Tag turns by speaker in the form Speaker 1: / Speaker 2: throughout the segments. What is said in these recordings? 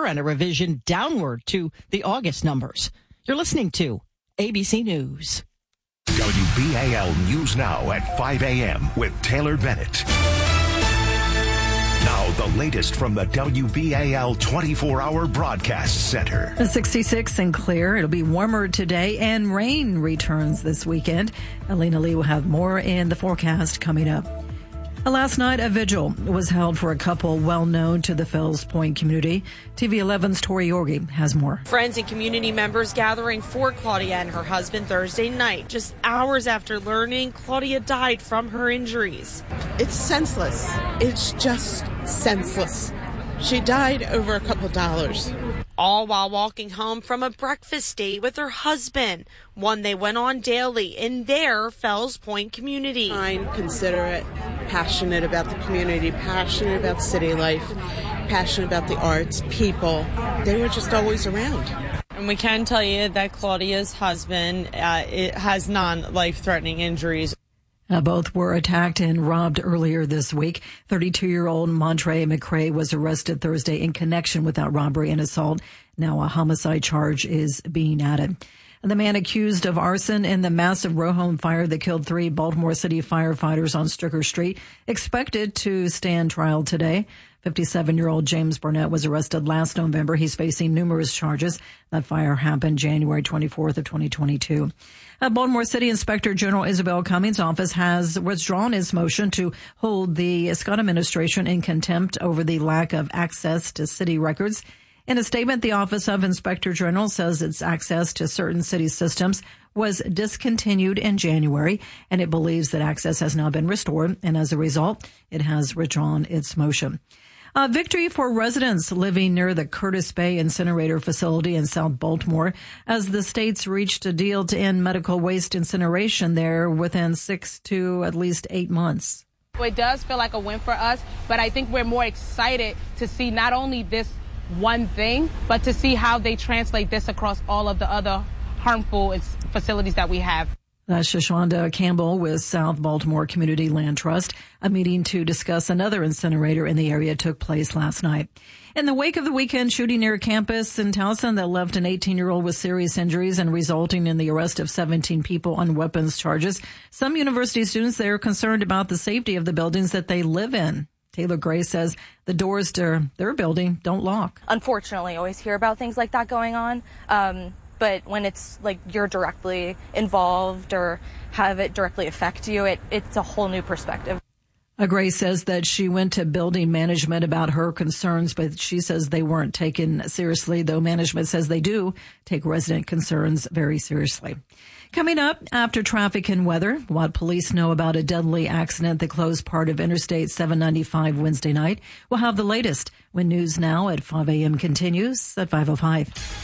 Speaker 1: and a revision downward to the August numbers. You're listening to ABC News.
Speaker 2: WBAL News Now at 5 a.m. with Taylor Bennett. Now, the latest from the WBAL 24-hour broadcast center.
Speaker 3: 66 and clear. It'll be warmer today, and rain returns this weekend. Alina Lee will have more in the forecast coming up. Last night, a vigil was held for a couple well known to the Fells Point community. TV 11's Tori Yorgi has more.
Speaker 4: Friends and community members gathering for Claudia and her husband Thursday night, just hours after learning Claudia died from her injuries.
Speaker 5: It's senseless. It's just senseless. She died over a couple dollars.
Speaker 4: All while walking home from a breakfast date with her husband, one they went on daily in their Fells Point community.
Speaker 5: Kind, considerate, passionate about the community, passionate about city life, passionate about the arts, people. They were just always around.
Speaker 4: And we can tell you that Claudia's husband has non-life-threatening injuries.
Speaker 3: Both were attacked and robbed earlier this week. 32-year-old Montre McCray was arrested Thursday in connection with that robbery and assault. Now a homicide charge is being added. And the man accused of arson in the massive row home fire that killed 3 Baltimore City firefighters on Stricker Street expected to stand trial today. 57-year-old James Burnett was arrested last November. He's facing numerous charges. That fire happened January 24th of 2022. Baltimore City Inspector General Isabel Cummings' office has withdrawn its motion to hold the Scott administration in contempt over the lack of access to city records. In a statement, the Office of Inspector General says its access to certain city systems was discontinued in January, and it believes that access has now been restored, and as a result, it has withdrawn its motion. Victory for residents living near the Curtis Bay incinerator facility in South Baltimore as the state's reached a deal to end medical waste incineration there within 6 to at least 8 months.
Speaker 6: It does feel like a win for us, but I think we're more excited to see not only this one thing, but to see how they translate this across all of the other harmful facilities that we have.
Speaker 3: That's Shoshonda Campbell with South Baltimore Community Land Trust. A meeting to discuss another incinerator in the area took place last night. In the wake of the weekend shooting near campus in Towson that left an 18-year-old with serious injuries and resulting in the arrest of 17 people on weapons charges, some university students there are concerned about the safety of the buildings that they live in. Taylor Gray says the doors to their building don't lock.
Speaker 7: Unfortunately, I always hear about things like that going on. But when it's like you're directly involved or have it directly affect you, it's a whole new perspective.
Speaker 3: Gray says that she went to building management about her concerns, but she says they weren't taken seriously, though management says they do take resident concerns very seriously. Coming up after traffic and weather, what police know about a deadly accident that closed part of Interstate 795 Wednesday night. We'll have the latest when News Now at 5 a.m. continues at 5:05.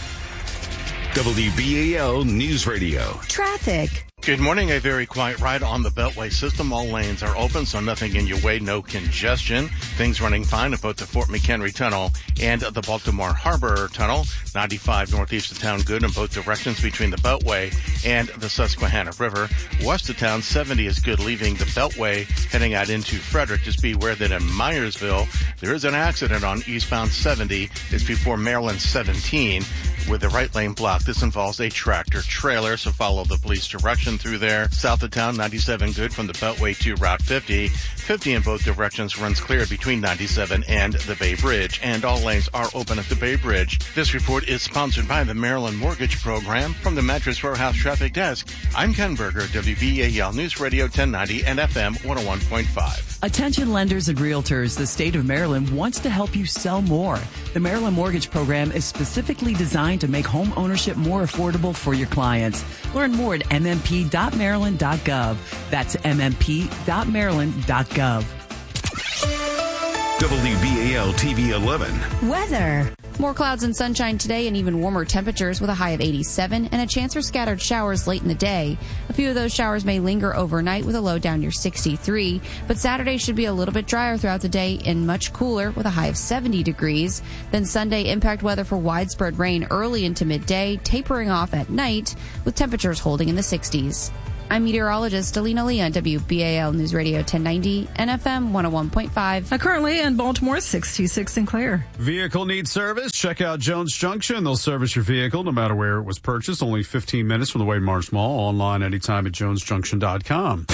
Speaker 2: WBAL News Radio.
Speaker 3: Traffic.
Speaker 8: Good morning. A very quiet ride on the Beltway system. All lanes are open, so nothing in your way, no congestion. Things running fine at both the Fort McHenry Tunnel and the Baltimore Harbor Tunnel. 95 northeast of town, good in both directions between the Beltway and the Susquehanna River. West of town, 70 is good leaving the Beltway, heading out into Frederick. Just be aware that in Myersville, there is an accident on eastbound 70. It's before Maryland 17 with the right lane blocked. This involves a tractor trailer, so follow the police direction through there. South of town, 97 good from the Beltway to Route 50. 50 in both directions runs clear between 97 and the Bay Bridge, and all lanes are open at the Bay Bridge. This report is sponsored by the Maryland Mortgage Program. From the Mattress Warehouse Traffic Desk, I'm Ken Berger, WBAL News Radio 1090 and FM 101.5.
Speaker 9: Attention lenders and realtors, the state of Maryland wants to help you sell more. The Maryland Mortgage Program is specifically designed to make home ownership more affordable for your clients. Learn more at mmp.maryland.gov. That's mmp.maryland.gov.
Speaker 2: WBAL TV 11.
Speaker 10: Weather. More clouds and sunshine today and even warmer temperatures with a high of 87 and a chance for scattered showers late in the day. A few of those showers may linger overnight with a low down near 63, but Saturday should be a little bit drier throughout the day and much cooler with a high of 70 degrees. Then Sunday, impact weather for widespread rain early into midday, tapering off at night with temperatures holding in the 60s. I'm meteorologist Alina Lee on WBAL News Radio 1090 and FM 101.5.
Speaker 3: Currently in Baltimore, 66 and clear.
Speaker 11: Vehicle needs service? Check out Jones Junction. They'll service your vehicle no matter where it was purchased. Only 15 minutes from the Wade Marsh Mall. Online anytime at jonesjunction.com.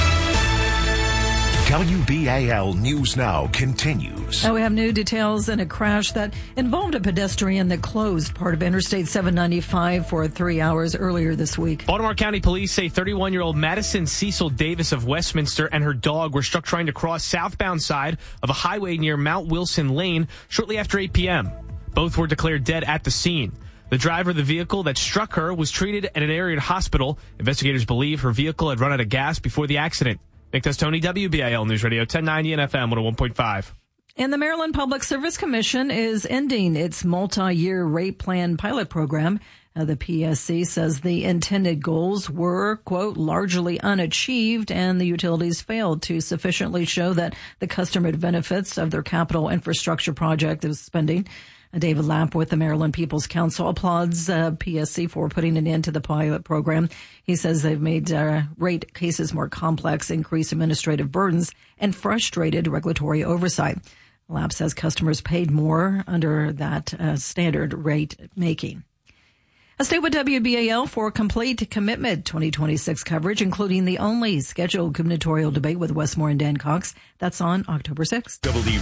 Speaker 2: WBAL News Now continues.
Speaker 3: Now we have new details in a crash that involved a pedestrian that closed part of Interstate 795 for 3 hours earlier this week.
Speaker 12: Baltimore County Police say 31-year-old Madison Cecil Davis of Westminster and her dog were struck trying to cross southbound side of a highway near Mount Wilson Lane shortly after 8 p.m. Both were declared dead at the scene. The driver of the vehicle that struck her was treated at an area hospital. Investigators believe her vehicle had run out of gas before the accident. Nick Testoni, WBAL News Radio 1090 and FM 101.5.
Speaker 3: And the Maryland Public Service Commission is ending its multi-year rate plan pilot program. The PSC says the intended goals were, quote, largely unachieved, and the utilities failed to sufficiently show that the customer benefits of their capital infrastructure project is spending. David Lapp with the Maryland People's Council applauds PSC for putting an end to the pilot program. He says they've made rate cases more complex, increased administrative burdens, and frustrated regulatory oversight. Lapp says customers paid more under that standard rate making. Stay with WBAL for complete Commitment 2026 coverage, including the only scheduled gubernatorial debate with Westmore and Dan Cox. That's on October 6th.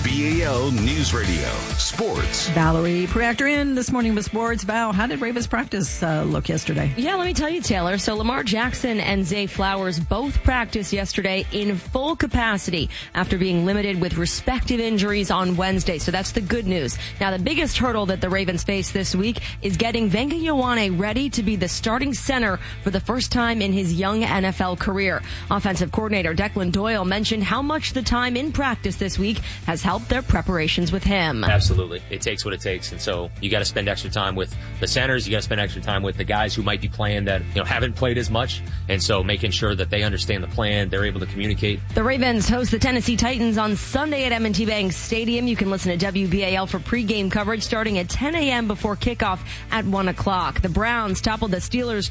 Speaker 2: WBAL News Radio Sports.
Speaker 3: Valerie Preactor in this morning with sports. Val, how did Ravens practice look yesterday?
Speaker 13: Yeah, let me tell you, Taylor. So Lamar Jackson and Zay Flowers both practiced yesterday in full capacity after being limited with respective injuries on Wednesday. So that's the good news. Now, the biggest hurdle that the Ravens face this week is getting Venga Ioane ready to be the starting center for the first time in his young NFL career. Offensive coordinator Declan Doyle mentioned how much the time in practice this week has helped their preparations with him.
Speaker 14: Absolutely. It takes what it takes. And so you got to spend extra time with the centers. You got to spend extra time with the guys who might be playing that, haven't played as much. And so making sure that they understand the plan, they're able to communicate.
Speaker 13: The Ravens host the Tennessee Titans on Sunday at M&T Bank Stadium. You can listen to WBAL for pregame coverage starting at 10 a.m. before kickoff at 1 o'clock. The Browns toppled the Steelers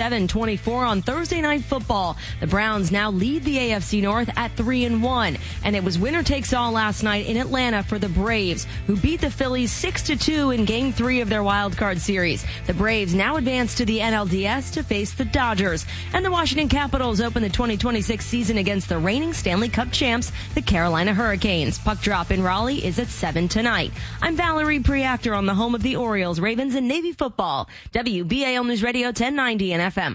Speaker 13: 27-24 on Thursday Night Football. The Browns now lead the AFC North at 3-1. And it was winner takes all last night in Atlanta for the Braves, who beat the Phillies 6-2 in Game 3 of their wild card series. The Braves now advance to the NLDS to face the Dodgers. And the Washington Capitals open the 2026 season against the reigning Stanley Cup champs, the Carolina Hurricanes. Puck drop in Raleigh is at 7 tonight. I'm Valerie Preactor on the home of the Orioles, Ravens, and Navy football. WBAL News Radio 1090 and FM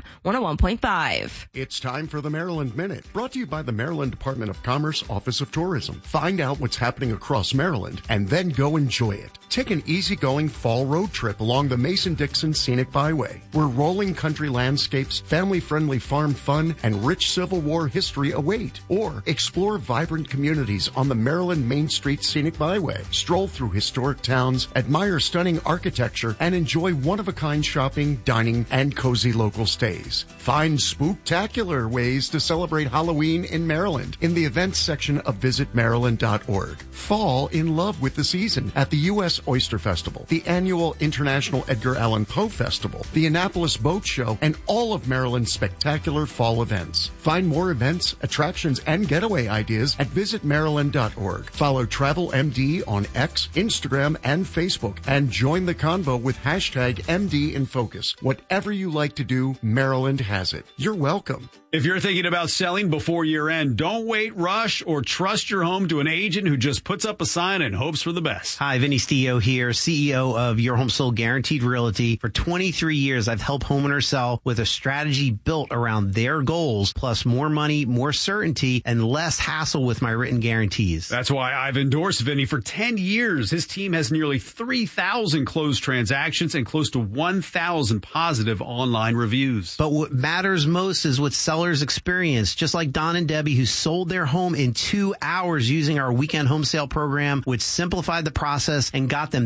Speaker 13: 101.5.
Speaker 15: It's time for the Maryland Minute, brought to you by the Maryland Department of Commerce, Office of Tourism. Find out what's happening across Maryland and then go enjoy it. Take an easygoing fall road trip along the Mason-Dixon Scenic Byway, where rolling country landscapes, family-friendly farm fun, and rich Civil War history await. Or explore vibrant communities on the Maryland Main Street Scenic Byway. Stroll through historic towns, admire stunning architecture, and enjoy one-of-a-kind shopping, dining, and cozy local stays. Find spooktacular ways to celebrate Halloween in Maryland in the events section of visitmaryland.org. Fall in love with the season at the U.S. Oyster Festival, the annual International Edgar Allan Poe Festival, the Annapolis Boat Show, and all of Maryland's spectacular fall events. Find more events, attractions, and getaway ideas at visitmaryland.org. Follow TravelMD on X, Instagram, and Facebook, and join the convo with hashtag MD in Focus. Whatever you like to do, Maryland has it. You're welcome.
Speaker 11: If you're thinking about selling before year end, don't wait, rush, or trust your home to an agent who just puts up a sign and hopes for the best.
Speaker 16: Hi, Vinny Stillo here, CEO of Your Home Sold Guaranteed Realty. For 23 years, I've helped homeowners sell with a strategy built around their goals, plus more money, more certainty, and less hassle with my written guarantees.
Speaker 11: That's why I've endorsed Vinny for 10 years. His team has nearly 3,000 closed transactions and close to 1,000 positive online reviews.
Speaker 16: But what matters most is what sellers experience, just like Don and Debbie, who sold their home in 2 hours using our weekend home sale program, which simplified the process and got them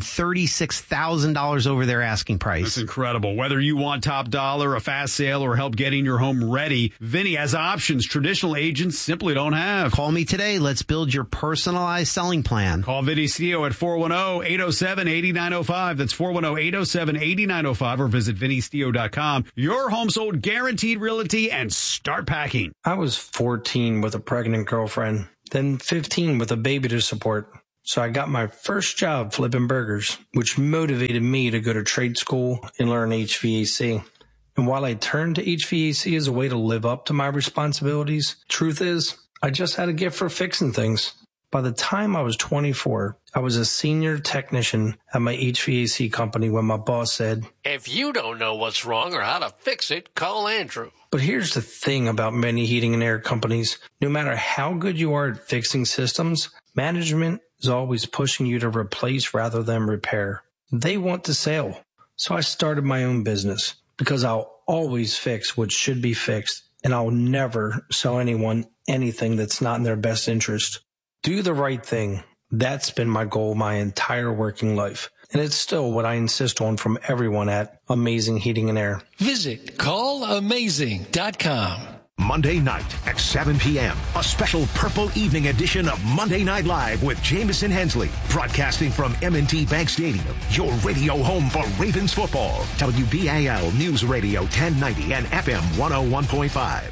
Speaker 16: $36,000 over their asking price.
Speaker 11: That's incredible. Whether you want top dollar, a fast sale, or help getting your home ready, Vinny has options traditional agents simply don't have.
Speaker 16: Call me today. Let's build your personalized selling plan.
Speaker 11: Call Vinny Stillo at 410-807-8905. That's 410-807-8905, or or visit VinnySteo.com. Your home sold guaranteed realty, and start packing.
Speaker 17: I was 14 with a pregnant girlfriend, then 15 with a baby to support. So I got my first job flipping burgers, which motivated me to go to trade school and learn HVAC. And while I turned to HVAC as a way to live up to my responsibilities, truth is, I just had a gift for fixing things. By the time I was 24, I was a senior technician at my HVAC company when my boss said,
Speaker 18: "If you don't know what's wrong or how to fix it, call Andrew."
Speaker 17: But here's the thing about many heating and air companies. No matter how good you are at fixing systems, management is always pushing you to replace rather than repair. They want the sale. So I started my own business because I'll always fix what should be fixed, and I'll never sell anyone anything that's not in their best interest. Do the right thing. That's been my goal my entire working life. And it's still what I insist on from everyone at Amazing Heating and Air.
Speaker 18: Visit callamazing.com.
Speaker 2: Monday night at 7 p.m. A special Purple Evening edition of Monday Night Live with Jameson Hensley. Broadcasting from M&T Bank Stadium. Your radio home for Ravens football. WBAL News Radio 1090 and FM 101.5.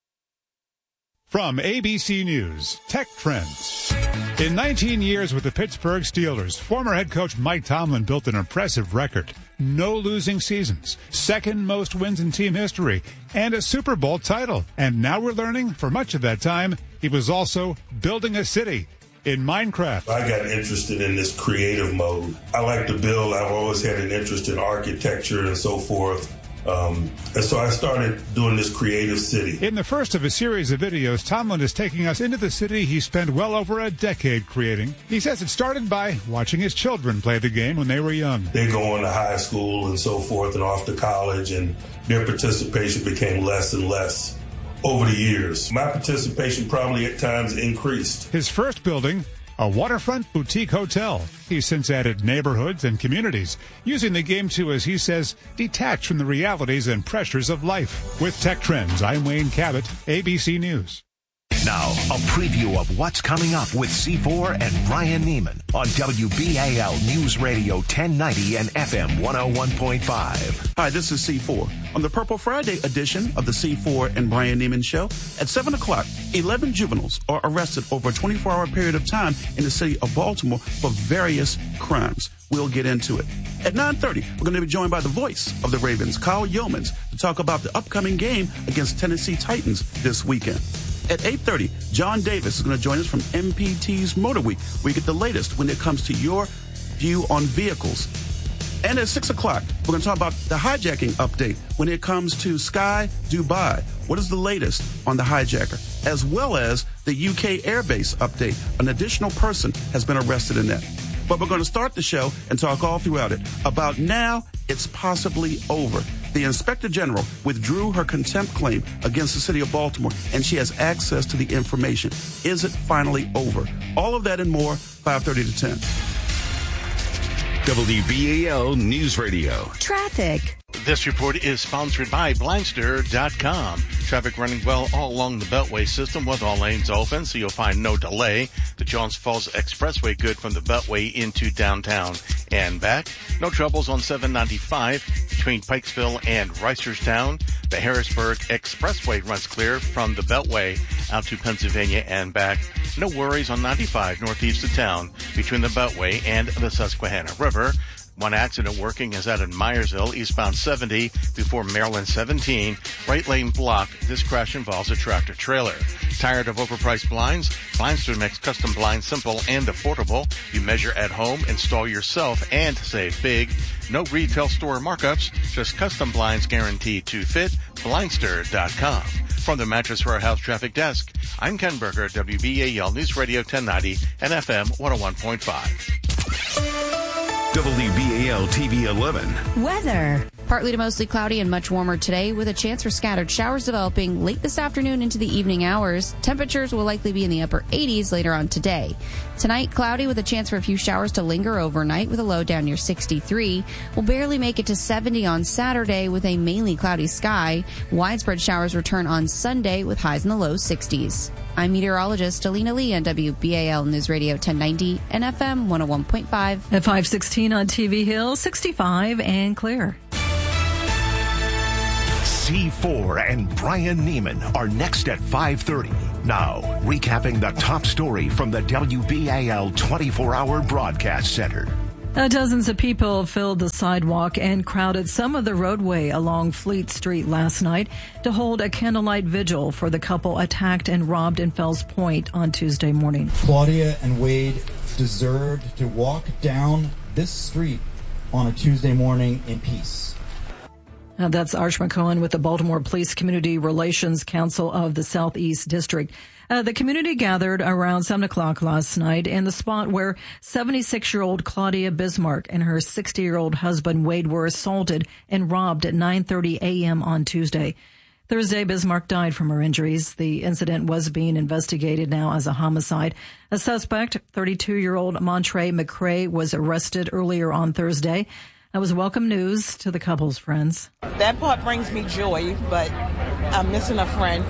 Speaker 19: From ABC News, Tech Trends. In 19 years with the Pittsburgh Steelers, former head coach Mike Tomlin built an impressive record. No losing seasons, second most wins in team history, and a Super Bowl title. And now we're learning, for much of that time, he was also building a city in Minecraft.
Speaker 20: I got interested in this creative mode. I like to build. I've always had an interest in architecture and so forth. And so I started doing this creative city.
Speaker 19: In the first of a series of videos, Tomlin is taking us into the city he spent well over a decade creating. He says it started by watching his children play the game when they were young.
Speaker 20: They go on to high school and so forth and off to college, and their participation became less and less over the years. My participation probably at times increased.
Speaker 19: His first building, a waterfront boutique hotel. He's since added neighborhoods and communities, using the game to, as he says, detach from the realities and pressures of life. With Tech Trends, I'm Wayne Cabot, ABC News.
Speaker 2: Now, a preview of what's coming up with C4 and Ryan Neiman on WBAL News Radio 1090 and FM 101.5.
Speaker 21: Hi, this is C4. On the Purple Friday edition of the C4 and Brian Neiman Show, at 7 o'clock, 11 juveniles are arrested over a 24-hour period of time in the city of Baltimore for various crimes. We'll get into it. At 9:30, we're going to be joined by the voice of the Ravens, Kyle Yeomans, to talk about the upcoming game against Tennessee Titans this weekend. At 8:30, John Davis is going to join us from MPT's Motor Week, where you get the latest when it comes to your view on vehicles. And at 6 o'clock, we're going to talk about the hijacking update when it comes to Sky Dubai. What is the latest on the hijacker? As well as the UK airbase update. An additional person has been arrested in that. But we're going to start the show and talk all throughout it about now it's possibly over. The Inspector General withdrew her contempt claim against the city of Baltimore, and she has access to the information. Is it finally over? All of that and more, 5:30 to 10.
Speaker 2: WBAL News Radio.
Speaker 8: Traffic. This report is sponsored by Blindster.com. Traffic running well all along the Beltway system with all lanes open, so you'll find no delay. The Jones Falls Expressway good from the Beltway into downtown and back. No troubles on 795 between Pikesville and Reisterstown. The Harrisburg Expressway runs clear from the Beltway out to Pennsylvania and back. No worries on 95 northeast of town between the Beltway and the Susquehanna River. One accident working is out in Myersville, eastbound 70 before Maryland 17. Right lane blocked. This crash involves a tractor trailer. Tired of overpriced blinds? Blindster makes custom blinds simple and affordable. You measure at home, install yourself, and save big. No retail store markups, just custom blinds guaranteed to fit. Blindster.com. From the Mattress Warehouse Traffic Desk, I'm Ken Berger, WBAL News Radio 1090 and FM 101.5.
Speaker 2: WBAL TV 11.
Speaker 10: Weather. Partly to mostly cloudy and much warmer today with a chance for scattered showers developing late this afternoon into the evening hours. Temperatures will likely be in the upper 80s later on today. Tonight, cloudy with a chance for a few showers to linger overnight with a low down near 63. We'll barely make it to 70 on Saturday with a mainly cloudy sky. Widespread showers return on Sunday with highs in the low 60s. I'm meteorologist Alina Lee on WBAL News Radio 1090 and FM 101.5.
Speaker 3: At 516 on TV Hill, 65 and clear.
Speaker 2: C4 and Brian Neiman are next at 5:30. Now, recapping the top story from the WBAL 24-hour broadcast center.
Speaker 3: Dozens of people filled the sidewalk and crowded some of the roadway along Fleet Street last night to hold a candlelight vigil for the couple attacked and robbed in Fells Point on Tuesday morning.
Speaker 1: Claudia and Wade deserved to walk down this street on a Tuesday morning in peace.
Speaker 3: That's Arch McCohen with the Baltimore Police Community Relations Council of the Southeast District. The community gathered around 7 o'clock last night in the spot where 76-year-old Claudia Bismarck and her 60-year-old husband Wade were assaulted and robbed at 9:30 a.m. on Tuesday. Thursday, Bismarck died from her injuries. The incident was being investigated now as a homicide. A suspect, 32-year-old Montre McCray, was arrested earlier on Thursday. That was welcome news to the couple's friends.
Speaker 5: That part brings me joy, but I'm missing a friend.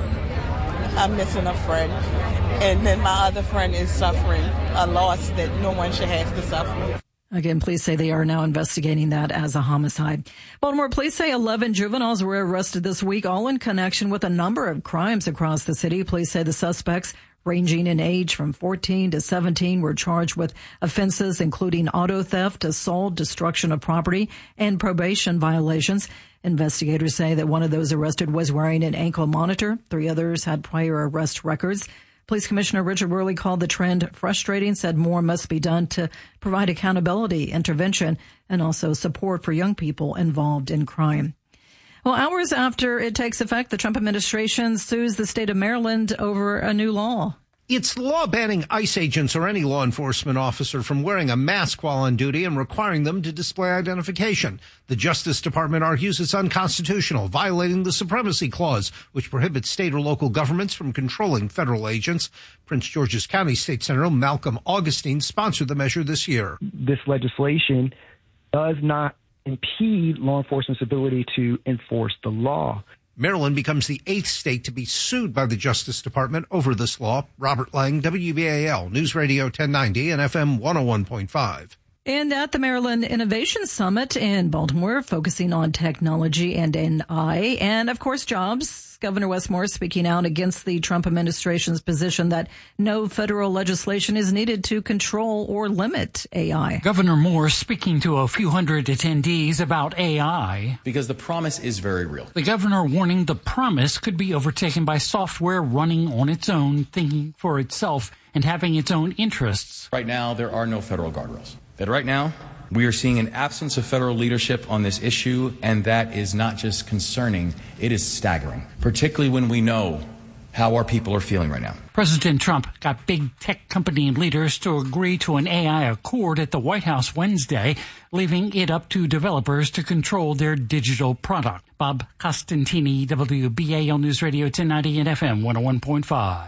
Speaker 5: And then my other friend is suffering a loss that no one should have to suffer.
Speaker 3: Again, police say they are now investigating that as a homicide. Baltimore police say 11 juveniles were arrested this week, all in connection with a number of crimes across the city. Police say the suspects, ranging in age from 14 to 17, were charged with offenses including auto theft, assault, destruction of property, and probation violations. Investigators say that one of those arrested was wearing an ankle monitor. 3 others had prior arrest records. Police Commissioner Richard Worley called the trend frustrating, said more must be done to provide accountability, intervention, and also support for young people involved in crime. Well, hours after it takes effect, the Trump administration sues the state of Maryland over a new law.
Speaker 22: It's the law banning ICE agents or any law enforcement officer from wearing a mask while on duty and requiring them to display identification. The Justice Department argues it's unconstitutional, violating the Supremacy Clause, which prohibits state or local governments from controlling federal agents. Prince George's County State Senator Malcolm Augustine sponsored the measure this year.
Speaker 23: This legislation does not impede law enforcement's ability to enforce the law.
Speaker 22: Maryland becomes the 8th state to be sued by the Justice Department over this law. Robert Lang, WBAL, News Radio 1090 and FM 101.5.
Speaker 3: And at the Maryland Innovation Summit in Baltimore, focusing on technology and AI and, of course, jobs, Governor Wes Moore speaking out against the Trump administration's position that no federal legislation is needed to control or limit AI.
Speaker 24: Governor Moore speaking to a few hundred attendees about AI.
Speaker 25: Because the promise is very real.
Speaker 24: The governor warning the promise could be overtaken by software running on its own, thinking for itself, and having its own interests.
Speaker 25: Right now, there are no federal guardrails. That right now, we are seeing an absence of federal leadership on this issue, and that is not just concerning, it is staggering, particularly when we know how our people are feeling right now.
Speaker 24: President Trump got big tech company leaders to agree to an AI accord at the White House Wednesday, leaving it up to developers to control their digital product. Bob Costantini, WBAL News Radio 1090 and FM 101.5.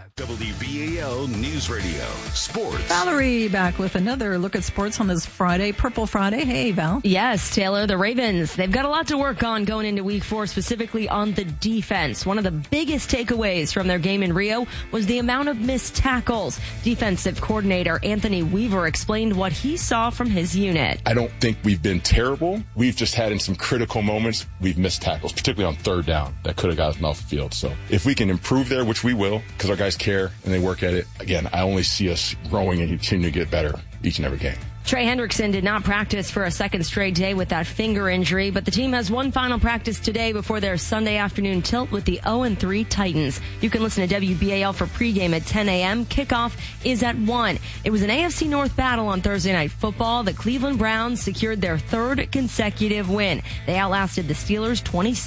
Speaker 2: WBAL News Radio Sports.
Speaker 3: Valerie back with another look at sports on this Friday, Purple Friday. Hey, Val.
Speaker 13: Yes, Taylor, the Ravens, they've got a lot to work on going into week 4, specifically on the defense. One of the biggest takeaways from their game in Rio was the amount of missed tackles. Defensive coordinator Anthony Weaver explained what he saw from his unit.
Speaker 26: I don't think we've been terrible. We've just had in some critical moments, we've missed tackles, particularly on 3rd down that could have got us off the field. So if we can improve there, which we will, because our guys care and they work at it, again, I only see us growing and continue to get better each and every game.
Speaker 13: Trey Hendrickson did not practice for a second straight day with that finger injury, but the team has one final practice today before their Sunday afternoon tilt with the 0-3 Titans. You can listen to WBAL for pregame at 10 a.m. Kickoff is at 1. It was an AFC North battle on Thursday Night Football. The Cleveland Browns secured their 3rd consecutive win. They outlasted the Steelers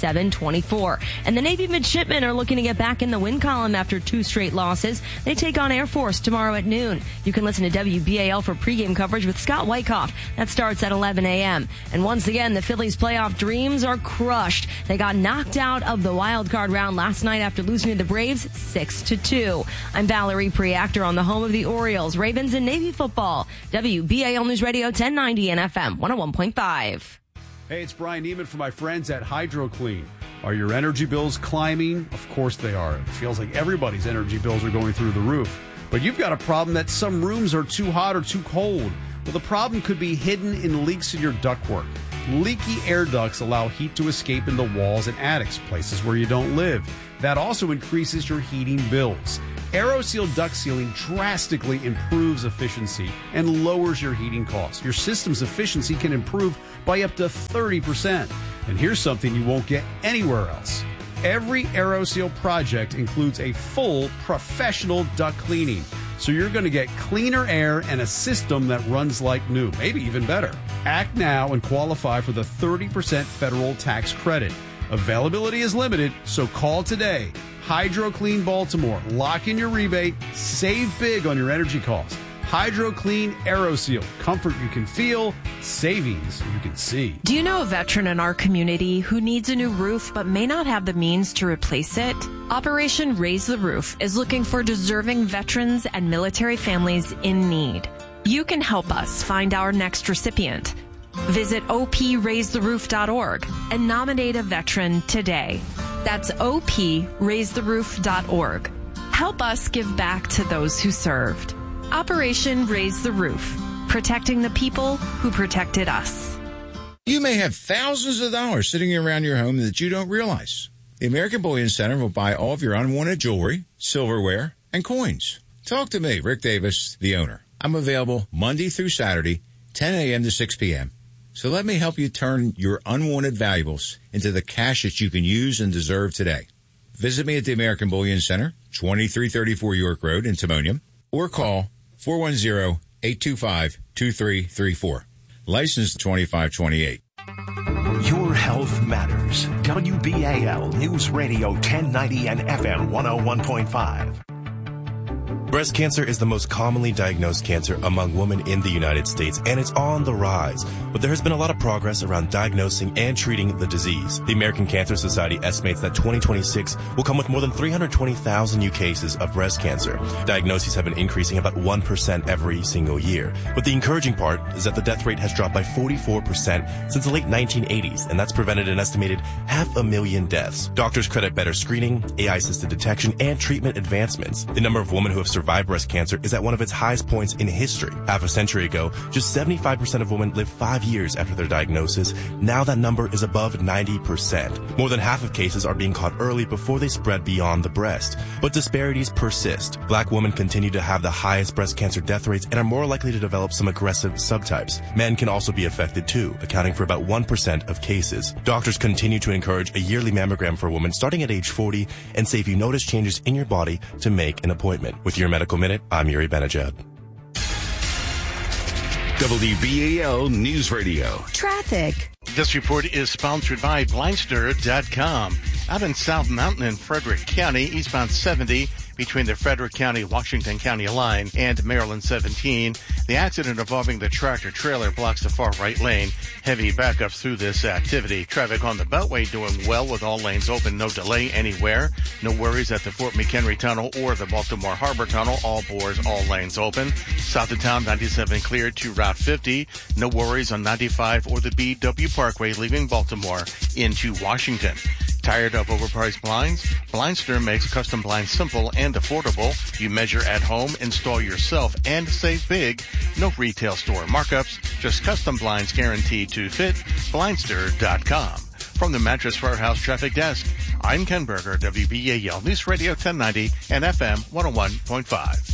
Speaker 13: 27-24. And the Navy midshipmen are looking to get back in the win column after 2 straight losses. They take on Air Force tomorrow at noon. You can listen to WBAL for pregame coverage with Scott Wyckoff. That starts at 11 a.m. And once again, the Phillies' playoff dreams are crushed. They got knocked out of the wild card round last night after losing to the Braves 6-2. I'm Valerie Preactor on the home of the Orioles, Ravens, and Navy football. WBAL News Radio 1090 and FM 101.5.
Speaker 11: Hey, it's Brian Neiman for my friends at HydroClean. Are your energy bills climbing? Of course they are. It feels like everybody's energy bills are going through the roof. But you've got a problem that some rooms are too hot or too cold. Well, the problem could be hidden in leaks in your ductwork. Leaky air ducts allow heat to escape in the walls and attics, places where you don't live. That also increases your heating bills. AeroSeal duct sealing drastically improves efficiency and lowers your heating costs. Your system's efficiency can improve by up to 30%. And here's something you won't get anywhere else. Every AeroSeal project includes a full professional duct cleaning. So you're going to get cleaner air and a system that runs like new, maybe even better. Act now and qualify for the 30% federal tax credit. Availability is limited, so call today. HydroClean Baltimore. Lock in your rebate. Save big on your energy costs. HydroClean AeroSeal. Comfort you can feel. Savings you can see.
Speaker 4: Do you know a veteran in our community who needs a new roof but may not have the means to replace it? Operation Raise the Roof is looking for deserving veterans and military families in need. You can help us find our next recipient. Visit opraisetheroof.org and nominate a veteran today. That's opraisetheroof.org. Help us give back to those who served. Operation Raise the Roof, protecting the people who protected us.
Speaker 6: You may have thousands of dollars sitting around your home that you don't realize. The American Bullion Center will buy all of your unwanted jewelry, silverware, and coins. Talk to me, Rick Davis, the owner. I'm available Monday through Saturday, 10 a.m. to 6 p.m. So let me help you turn your unwanted valuables into the cash that you can use and deserve today. Visit me at the American Bullion Center, 2334 York Road in Timonium, or call 410-825-2334. License 2528.
Speaker 2: Your health matters. WBAL News Radio 1090 and FM 101.5.
Speaker 7: Breast cancer is the most commonly diagnosed cancer among women in the United States, and it's on the rise. But there has been a lot of progress around diagnosing and treating the disease. The American Cancer Society estimates that 2026 will come with more than 320,000 new cases of breast cancer. Diagnoses have been increasing about 1% every single year. But the encouraging part is that the death rate has dropped by 44% since the late 1980s, and that's prevented an estimated 500,000 deaths. Doctors credit better screening, AI-assisted detection, and treatment advancements. The number of women who have survived breast cancer is at one of its highest points in history. Half a century ago, just 75% of women lived 5 years after their diagnosis. Now that number is above 90%. More than half of cases are being caught early before they spread beyond the breast. But disparities persist. Black women continue to have the highest breast cancer death rates and are more likely to develop some aggressive subtypes. Men can also be affected too, accounting for about 1% of cases. Doctors continue to encourage a yearly mammogram for women starting at age 40 and say if you notice changes in your body, to make an appointment. With your Medical Minute, I'm Yuri Benajad.
Speaker 2: WBAL News Radio.
Speaker 9: Traffic.
Speaker 8: This report is sponsored by Blindster.com. Out in South Mountain in Frederick County, eastbound 70 between the Frederick County-Washington County line and Maryland 17. The accident involving the tractor-trailer blocks the far right lane. Heavy backups through this activity. Traffic on the Beltway doing well with all lanes open, no delay anywhere. No worries at the Fort McHenry Tunnel or the Baltimore Harbor Tunnel. All bores, all lanes open. South of town, 97 cleared to Route 50. No worries on 95 or the BW Parkway leaving Baltimore into Washington. Tired of overpriced blinds? Blindster makes custom blinds simple and affordable. You measure at home, install yourself, and save big. No retail store markups, just custom blinds guaranteed to fit. Blindster.com. From the Mattress Warehouse Traffic Desk, I'm Ken Berger, WBAL News Radio 1090 and FM 101.5.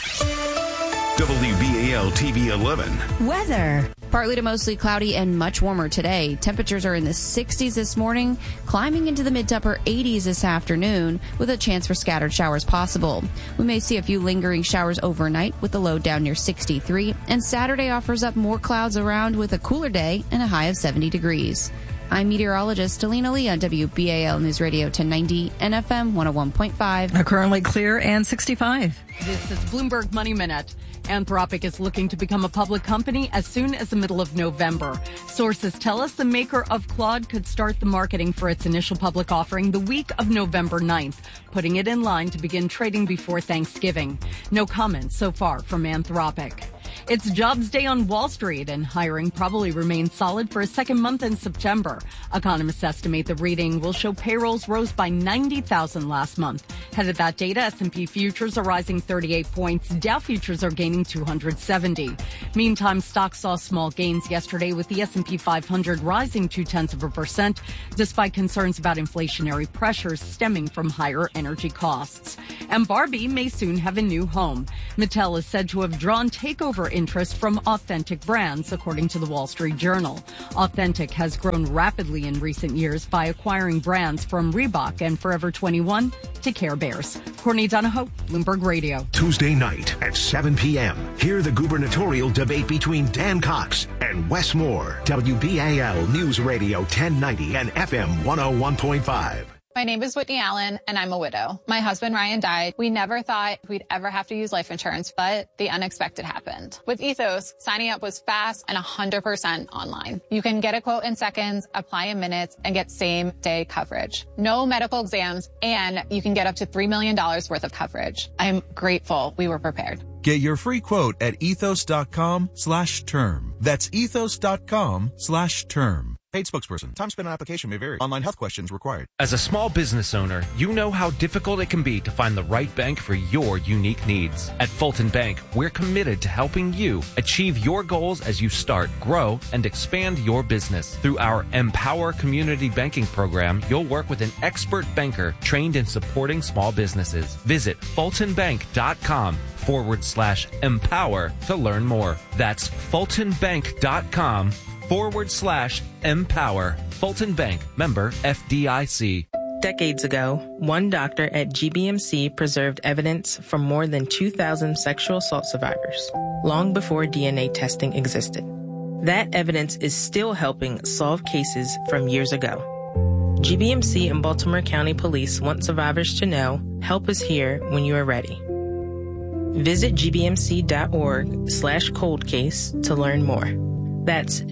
Speaker 2: WBAL TV 11.
Speaker 10: Weather. Partly to mostly cloudy and much warmer today. Temperatures are in the 60s this morning, climbing into the mid to upper 80s this afternoon, with a chance for scattered showers possible. We may see a few lingering showers overnight with the low down near 63, and Saturday offers up more clouds around with a cooler day and a high of 70 degrees. I'm meteorologist Alina Lee on WBAL News Radio 1090 and FM 101.5.
Speaker 3: Currently clear and 65.
Speaker 12: This is Bloomberg Money Minute. Anthropic is looking to become a public company as soon as the middle of November. Sources tell us the maker of Claude could start the marketing for its initial public offering the week of November 9th, putting it in line to begin trading before Thanksgiving. No comments so far from Anthropic. It's jobs day on Wall Street, and hiring probably remains solid for a second month in September. Economists estimate the reading will show payrolls rose by 90,000 last month. Ahead of that data, S&P futures are rising 38 points. Dow futures are gaining 270. Meantime, stocks saw small gains yesterday, with the S&P 500 rising 0.2%, despite concerns about inflationary pressures stemming from higher energy costs. And Barbie may soon have a new home. Mattel is said to have drawn takeover interest from Authentic Brands, according to the Wall Street Journal. Authentic has grown rapidly in recent years by acquiring brands from Reebok and Forever 21 to Care Bears. Courtney Donahoe, Bloomberg Radio.
Speaker 2: Tuesday night at 7 p.m. Hear the gubernatorial debate between Dan Cox and Wes Moore. WBAL News Radio 1090 and FM 101.5.
Speaker 9: My name is Whitney Allen, and I'm a widow. My husband, Ryan, died. We never thought we'd ever have to use life insurance, but the unexpected happened. With Ethos, signing up was fast and 100% online. You can get a quote in seconds, apply in minutes, and get same-day coverage. No medical exams, and you can get up to $3 million worth of coverage. I'm grateful we were prepared.
Speaker 14: Get your free quote at ethos.com/term. That's ethos.com/term. Paid spokesperson. Time spent on application may vary. Online health questions required.
Speaker 15: As a small business owner, you know how difficult it can be to find the right bank for your unique needs. At Fulton Bank, we're committed to helping you achieve your goals as you start, grow, and expand your business. Through our Empower Community Banking program, you'll work with an expert banker trained in supporting small businesses. Visit fultonbank.com/empower to learn more. That's fultonbank.com/empower. Fulton Bank, member FDIC.
Speaker 16: Decades ago, one doctor at GBMC preserved evidence from more than 2,000 sexual assault survivors, long before DNA testing existed. That evidence is still helping solve cases from years ago. GBMC and Baltimore County Police want survivors to know, help is here when you are ready. Visit gbmc.org/coldcase to learn more. That's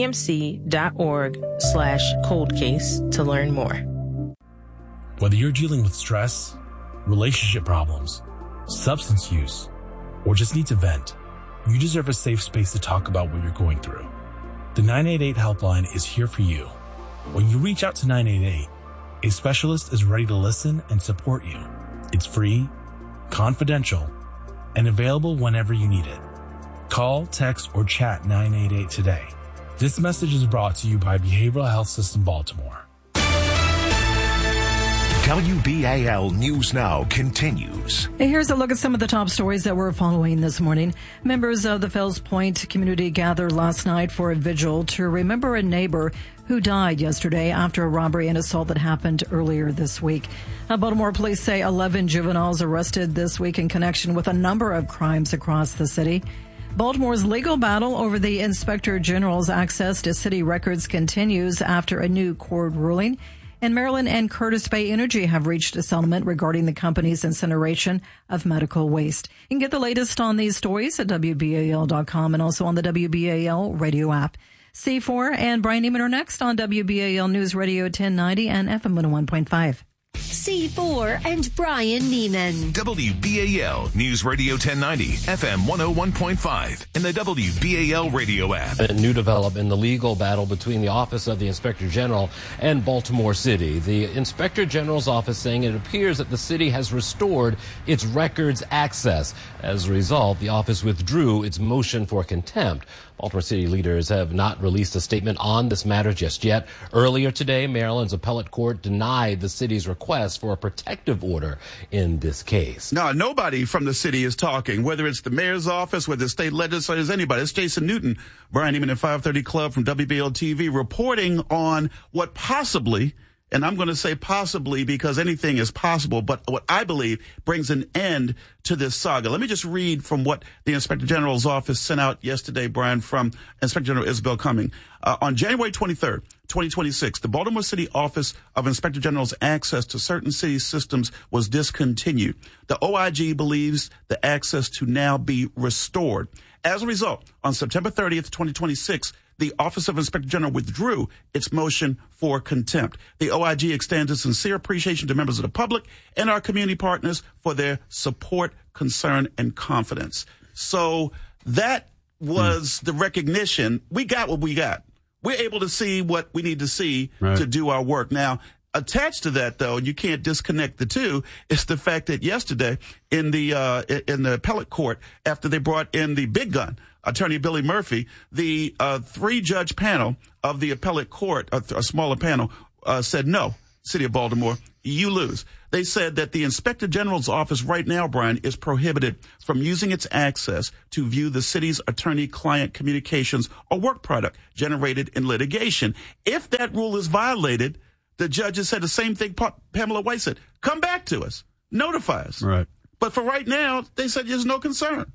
Speaker 16: gbmc.org/coldcase to learn more.
Speaker 17: Whether you're dealing with stress, relationship problems, substance use, or just need to vent, you deserve a safe space to talk about what you're going through. The 988 helpline is here for you. When you reach out to 988, a specialist is ready to listen and support you. It's free, confidential, and available whenever you need it. Call, text, or chat 988 today. This message is brought to you by Behavioral Health System Baltimore.
Speaker 2: WBAL News Now continues.
Speaker 3: Here's a look at some of the top stories that we're following this morning. Members of the Fells Point community gathered last night for a vigil to remember a neighbor who died yesterday after a robbery and assault that happened earlier this week. Baltimore police say 11 juveniles arrested this week in connection with a number of crimes across the city. Baltimore's legal battle over the Inspector General's access to city records continues after a new court ruling. And Maryland and Curtis Bay Energy have reached a settlement regarding the company's incineration of medical waste. You can get the latest on these stories at WBAL.com and also on the WBAL radio app. C4 and Brian Neiman are next on WBAL News Radio 1090 and FM 101.5.
Speaker 18: C4 and Brian Neiman.
Speaker 2: WBAL News Radio 1090, FM 101.5, and the WBAL radio app.
Speaker 27: A new development in the legal battle between the Office of the Inspector General and Baltimore City. The Inspector General's office saying it appears that the city has restored its records access. As a result, the office withdrew its motion for contempt. Baltimore City leaders have not released a statement on this matter just yet. Earlier today, Maryland's appellate court denied the city's request for a protective order in this case.
Speaker 21: No, nobody from the city is talking, whether it's the mayor's office, whether it's state legislators, anybody. It's Jason Newton, Brian Neiman at 530 Club from WBAL TV, reporting on what possibly, and I'm going to say possibly because anything is possible, but what I believe brings an end to this saga. Let me just read from what the Inspector General's office sent out yesterday, Brian, from Inspector General Isabel Cumming. On January 23rd, 2026, the Baltimore City Office of Inspector General's access to certain city systems was discontinued. The OIG believes the access to now be restored. As a result, on September 30th, 2026, the Office of Inspector General withdrew its motion for contempt. The OIG extends its sincere appreciation to members of the public and our community partners for their support, concern, and confidence. So that was the recognition. We got what we got. We're able to see what we need to see to do our work. Now, attached to that, though, and you can't disconnect the two, is the fact that yesterday in the appellate court, after they brought in the big gun, Attorney Billy Murphy, the 3-judge panel of the appellate court, a smaller panel, said no, City of Baltimore, you lose. They said that the Inspector General's office right now, Brian, is prohibited from using its access to view the city's attorney-client communications or work product generated in litigation. If that rule is violated, the judges said the same thing Pamela White said. Come back to us. Notify us.
Speaker 11: Right.
Speaker 21: But for right now, they said there's no concern.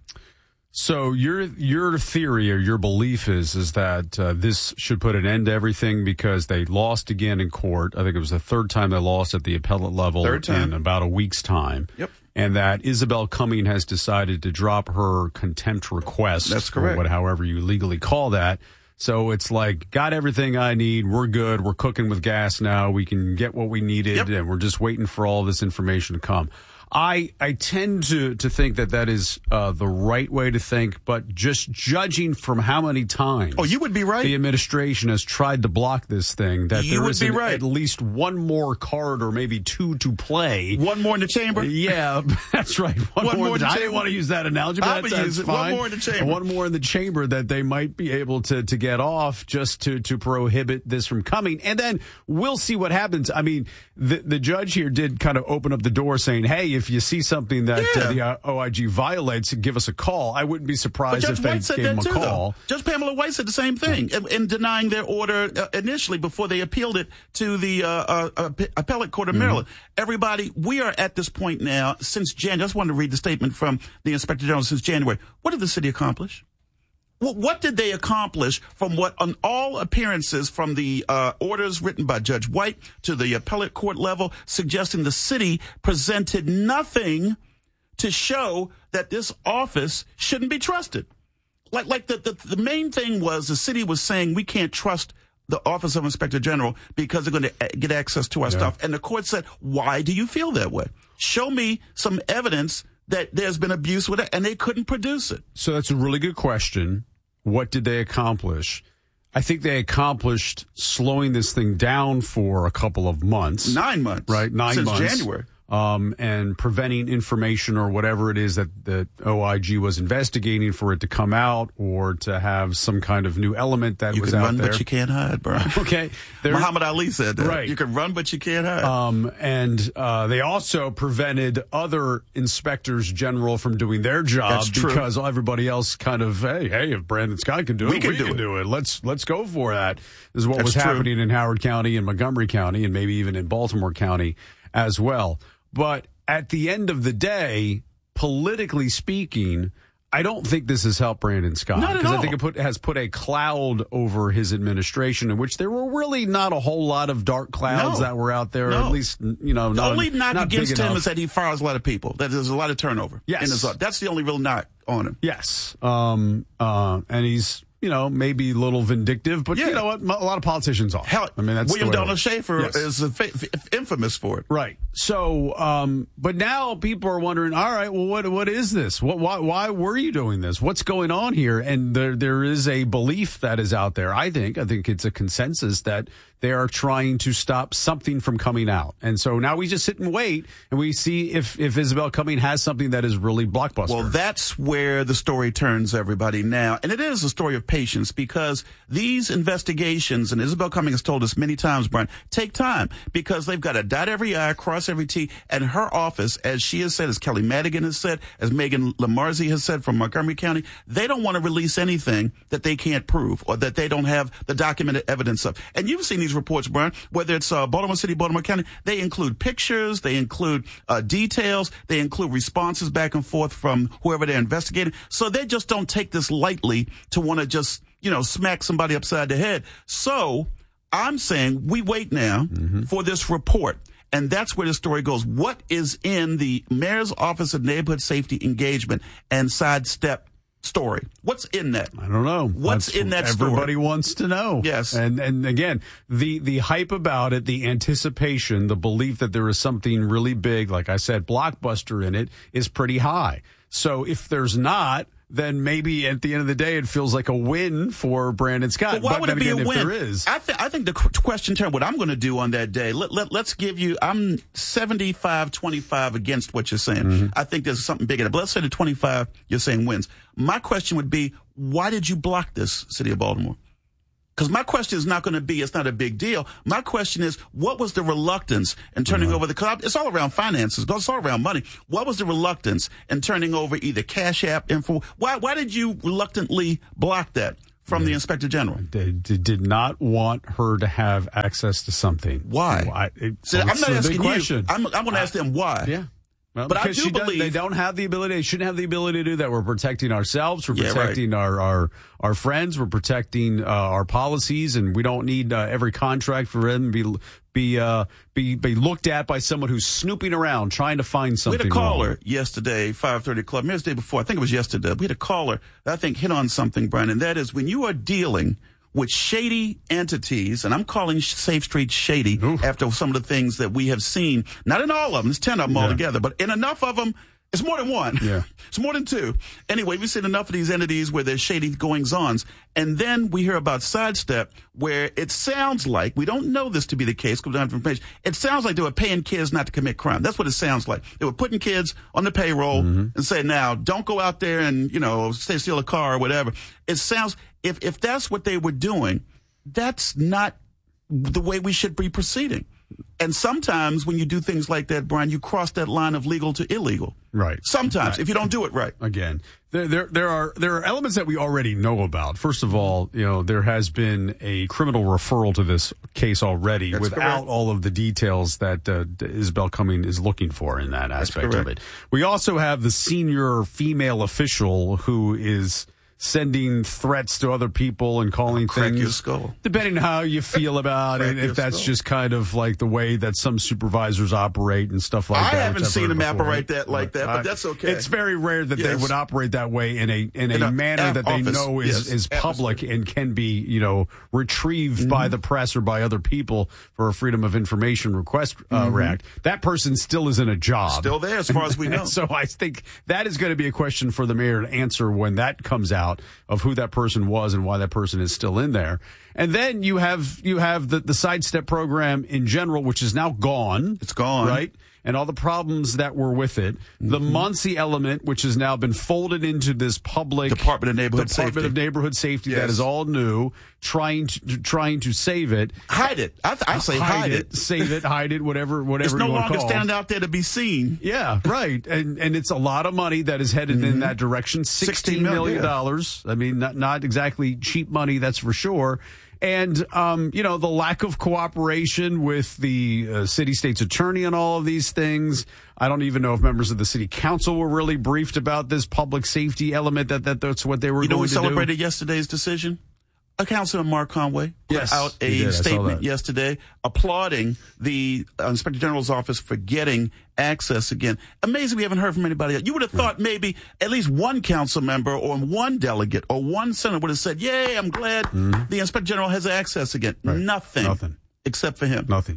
Speaker 11: So your theory or your belief is that this should put an end to everything because they lost again in court. I think it was the third time they lost at the appellate level in about a week's time.
Speaker 21: Yep.
Speaker 11: And that Isabel Cumming has decided to drop her contempt request.
Speaker 21: That's correct.
Speaker 11: Or however you legally call that. So it's like, got everything I need. We're good. We're cooking with gas now. We can get what we needed, and we're just waiting for all this information to come. I tend to think that is the right way to think, but just judging from how many times
Speaker 21: you would be right.
Speaker 11: The administration has tried to block this thing, that
Speaker 21: you
Speaker 11: there
Speaker 21: is
Speaker 11: at least one more card or maybe two to play.
Speaker 21: One more in the chamber?
Speaker 11: Yeah, that's right. One more in the chamber. I didn't want to use that analogy, but that's fine.
Speaker 21: One more in the chamber.
Speaker 11: One more in the chamber that they might be able to get off just to prohibit this from coming. And then we'll see what happens. I mean, the judge here did kind of open up the door saying, hey, if you see something that the OIG violates, give us a call. I wouldn't be surprised if they gave him a call.
Speaker 21: Though. Judge Pamela White said the same thing in denying their order initially before they appealed it to the appellate court of Maryland. Everybody, we are at this point now since January. I just wanted to read the statement from the Inspector General since January. What did the city accomplish? What did they accomplish from what, on all appearances, from the orders written by Judge White to the appellate court level, suggesting the city presented nothing to show that this office shouldn't be trusted? Like the main thing was the city was saying we can't trust the Office of Inspector General because they're going to get access to our stuff. And the court said, why do you feel that way? Show me some evidence that there's been abuse with it, and they couldn't produce it.
Speaker 11: So that's a really good question. What did they accomplish? I think they accomplished slowing this thing down for a couple of months.
Speaker 21: 9 months.
Speaker 11: Right, 9
Speaker 21: since
Speaker 11: months.
Speaker 21: Since January.
Speaker 11: And preventing information or whatever it is that the OIG was investigating for it to come out or to have some kind of new element that was out there.
Speaker 21: You can run, but you can't hide, bro.
Speaker 11: Okay.
Speaker 21: Muhammad Ali said that.
Speaker 11: Right.
Speaker 21: You can run, but you can't hide.
Speaker 11: And they also prevented other inspectors general from doing their job because everybody else kind of, hey, if Brandon Scott can do it, we can do it. Let's go for that. This is what was happening in Howard County and Montgomery County and maybe even in Baltimore County as well. But at the end of the day, politically speaking, I don't think this has helped Brandon Scott.
Speaker 21: Not at all.
Speaker 11: Because I think it has put a cloud over his administration in which there were really not a whole lot of dark clouds that were out there. At least,
Speaker 21: the only knock against him is that he fires a lot of people. That there's a lot of turnover.
Speaker 11: Yes.
Speaker 21: That's the only real knock on him.
Speaker 11: Yes. And he's, maybe a little vindictive, but you know what? A lot of politicians are.
Speaker 21: Hell,
Speaker 11: I mean, that's
Speaker 21: William Donald Schaefer is infamous for it.
Speaker 11: Right. So, but now people are wondering, all right, well, what is this? Why were you doing this? What's going on here? And there is a belief that is out there. I think it's a consensus that they are trying to stop something from coming out. And so now we just sit and wait and we see if Isabel Cumming has something that is really blockbuster.
Speaker 21: Well, that's where the story turns, everybody, now. And it is a story of patience because these investigations, and Isabel Cumming has told us many times, Brian, take time because they've got to dot every I, cross every T. And her office, as she has said, as Kelly Madigan has said, as Megan Lamarzi has said from Montgomery County, they don't want to release anything that they can't prove or that they don't have the documented evidence of. And you've seen these reports, Brian, whether it's Baltimore City, Baltimore County, they include pictures, they include details, they include responses back and forth from whoever they're investigating. So they just don't take this lightly to want to just, smack somebody upside the head. So I'm saying we wait now for this report. And that's where the story goes. What is in the Mayor's Office of Neighborhood Safety Engagement and Sidestep story? What's in that?
Speaker 11: I don't know.
Speaker 21: What's in that story?
Speaker 11: Everybody wants to know.
Speaker 21: Yes.
Speaker 11: And again, the hype about it, the anticipation, the belief that there is something really big, like I said, blockbuster in it, is pretty high. So if there's not, then maybe at the end of the day it feels like a win for Brandon Scott.
Speaker 21: But why would it be a win?
Speaker 11: If there is,
Speaker 21: I think the question term, what I'm going to do on that day, let's give you, I'm 75-25 against what you're saying.
Speaker 11: Mm-hmm.
Speaker 21: I think there's something bigger. But let's say the 25 you're saying wins. My question would be, why did you block this, City of Baltimore? Because my question is not going to be, it's not a big deal. My question is, what was the reluctance in turning over the club? It's all around finances. It's all around money. What was the reluctance in turning over either Cash App info? Why did you reluctantly block that from the Inspector General?
Speaker 11: They did not want her to have access to something.
Speaker 21: Why? I'm not asking you. I'm going to ask them why.
Speaker 11: Yeah. Well,
Speaker 21: but I do believe
Speaker 11: they don't have the ability. They shouldn't have the ability to do that. We're protecting ourselves. We're protecting our friends. We're protecting our policies, and we don't need every contract for them to be looked at by someone who's snooping around trying to find something.
Speaker 21: We had a caller
Speaker 11: wrong.
Speaker 21: yesterday, 5:30 Club. Maybe it was the day before. I think it was yesterday. We had a caller that I think hit on something, Brian, and that is when you are dealing with shady entities, and I'm calling Safe Street shady after some of the things that we have seen. Not in all of them. There's 10 of them altogether, but in enough of them, it's more than one.
Speaker 11: Yeah.
Speaker 21: It's more than two. Anyway, we've seen enough of these entities where there's shady goings-ons. And then we hear about Sidestep, where it sounds like, we don't know this to be the case because we don't have information, it sounds like they were paying kids not to commit crime. That's what it sounds like. They were putting kids on the payroll and saying, now, don't go out there and, steal a car or whatever. It sounds, if that's what they were doing, that's not the way we should be proceeding. And sometimes when you do things like that, Brian, you cross that line of legal to illegal.
Speaker 11: Right.
Speaker 21: Sometimes, if you don't do it right.
Speaker 11: Again, there are elements that we already know about. First of all, there has been a criminal referral to this case already. That's without correct. All of the details that Isabel Cumming is looking for in that aspect of it. We also have the senior female official who is sending threats to other people and calling things,
Speaker 21: your skull.
Speaker 11: Depending on how you feel about it, if that's just kind of like the way that some supervisors operate and stuff like that.
Speaker 21: I haven't seen them operate like that, but that's okay.
Speaker 11: It's very rare that they would operate that way in a manner that they know is public and can be, retrieved by the press or by other people for a Freedom of Information Request Act. That person still is in a job.
Speaker 21: Still there as far as we know.
Speaker 11: So I think that is going to be a question for the mayor to answer when that comes out, of who that person was and why that person is still in there. And then you have the Sidestep program in general, which is now gone.
Speaker 21: It's gone.
Speaker 11: Right? And all the problems that were with it. The Muncie element, which has now been folded into this public
Speaker 21: Department of Neighborhood Safety.
Speaker 11: That is all new, trying to save it.
Speaker 21: Hide it. I say hide it.
Speaker 11: Save it, hide it, whatever
Speaker 21: it's
Speaker 11: you
Speaker 21: no
Speaker 11: want to
Speaker 21: longer
Speaker 11: call.
Speaker 21: standing out there to be seen.
Speaker 11: Yeah, right. And it's a lot of money that is headed in that direction. $16 million. I mean, not exactly cheap money, that's for sure. And, the lack of cooperation with the city state's attorney on all of these things. I don't even know if members of the city council were really briefed about this public safety element, that's what they were going to do.
Speaker 21: We celebrated yesterday's decision? Councilor Mark Conway put out a statement yesterday applauding the Inspector General's office for getting access again. Amazing we haven't heard from anybody else. You would have thought maybe at least one council member or one delegate or one senator would have said, yay, I'm glad the Inspector General has access again. Right. Nothing. Except for him.
Speaker 11: Nothing.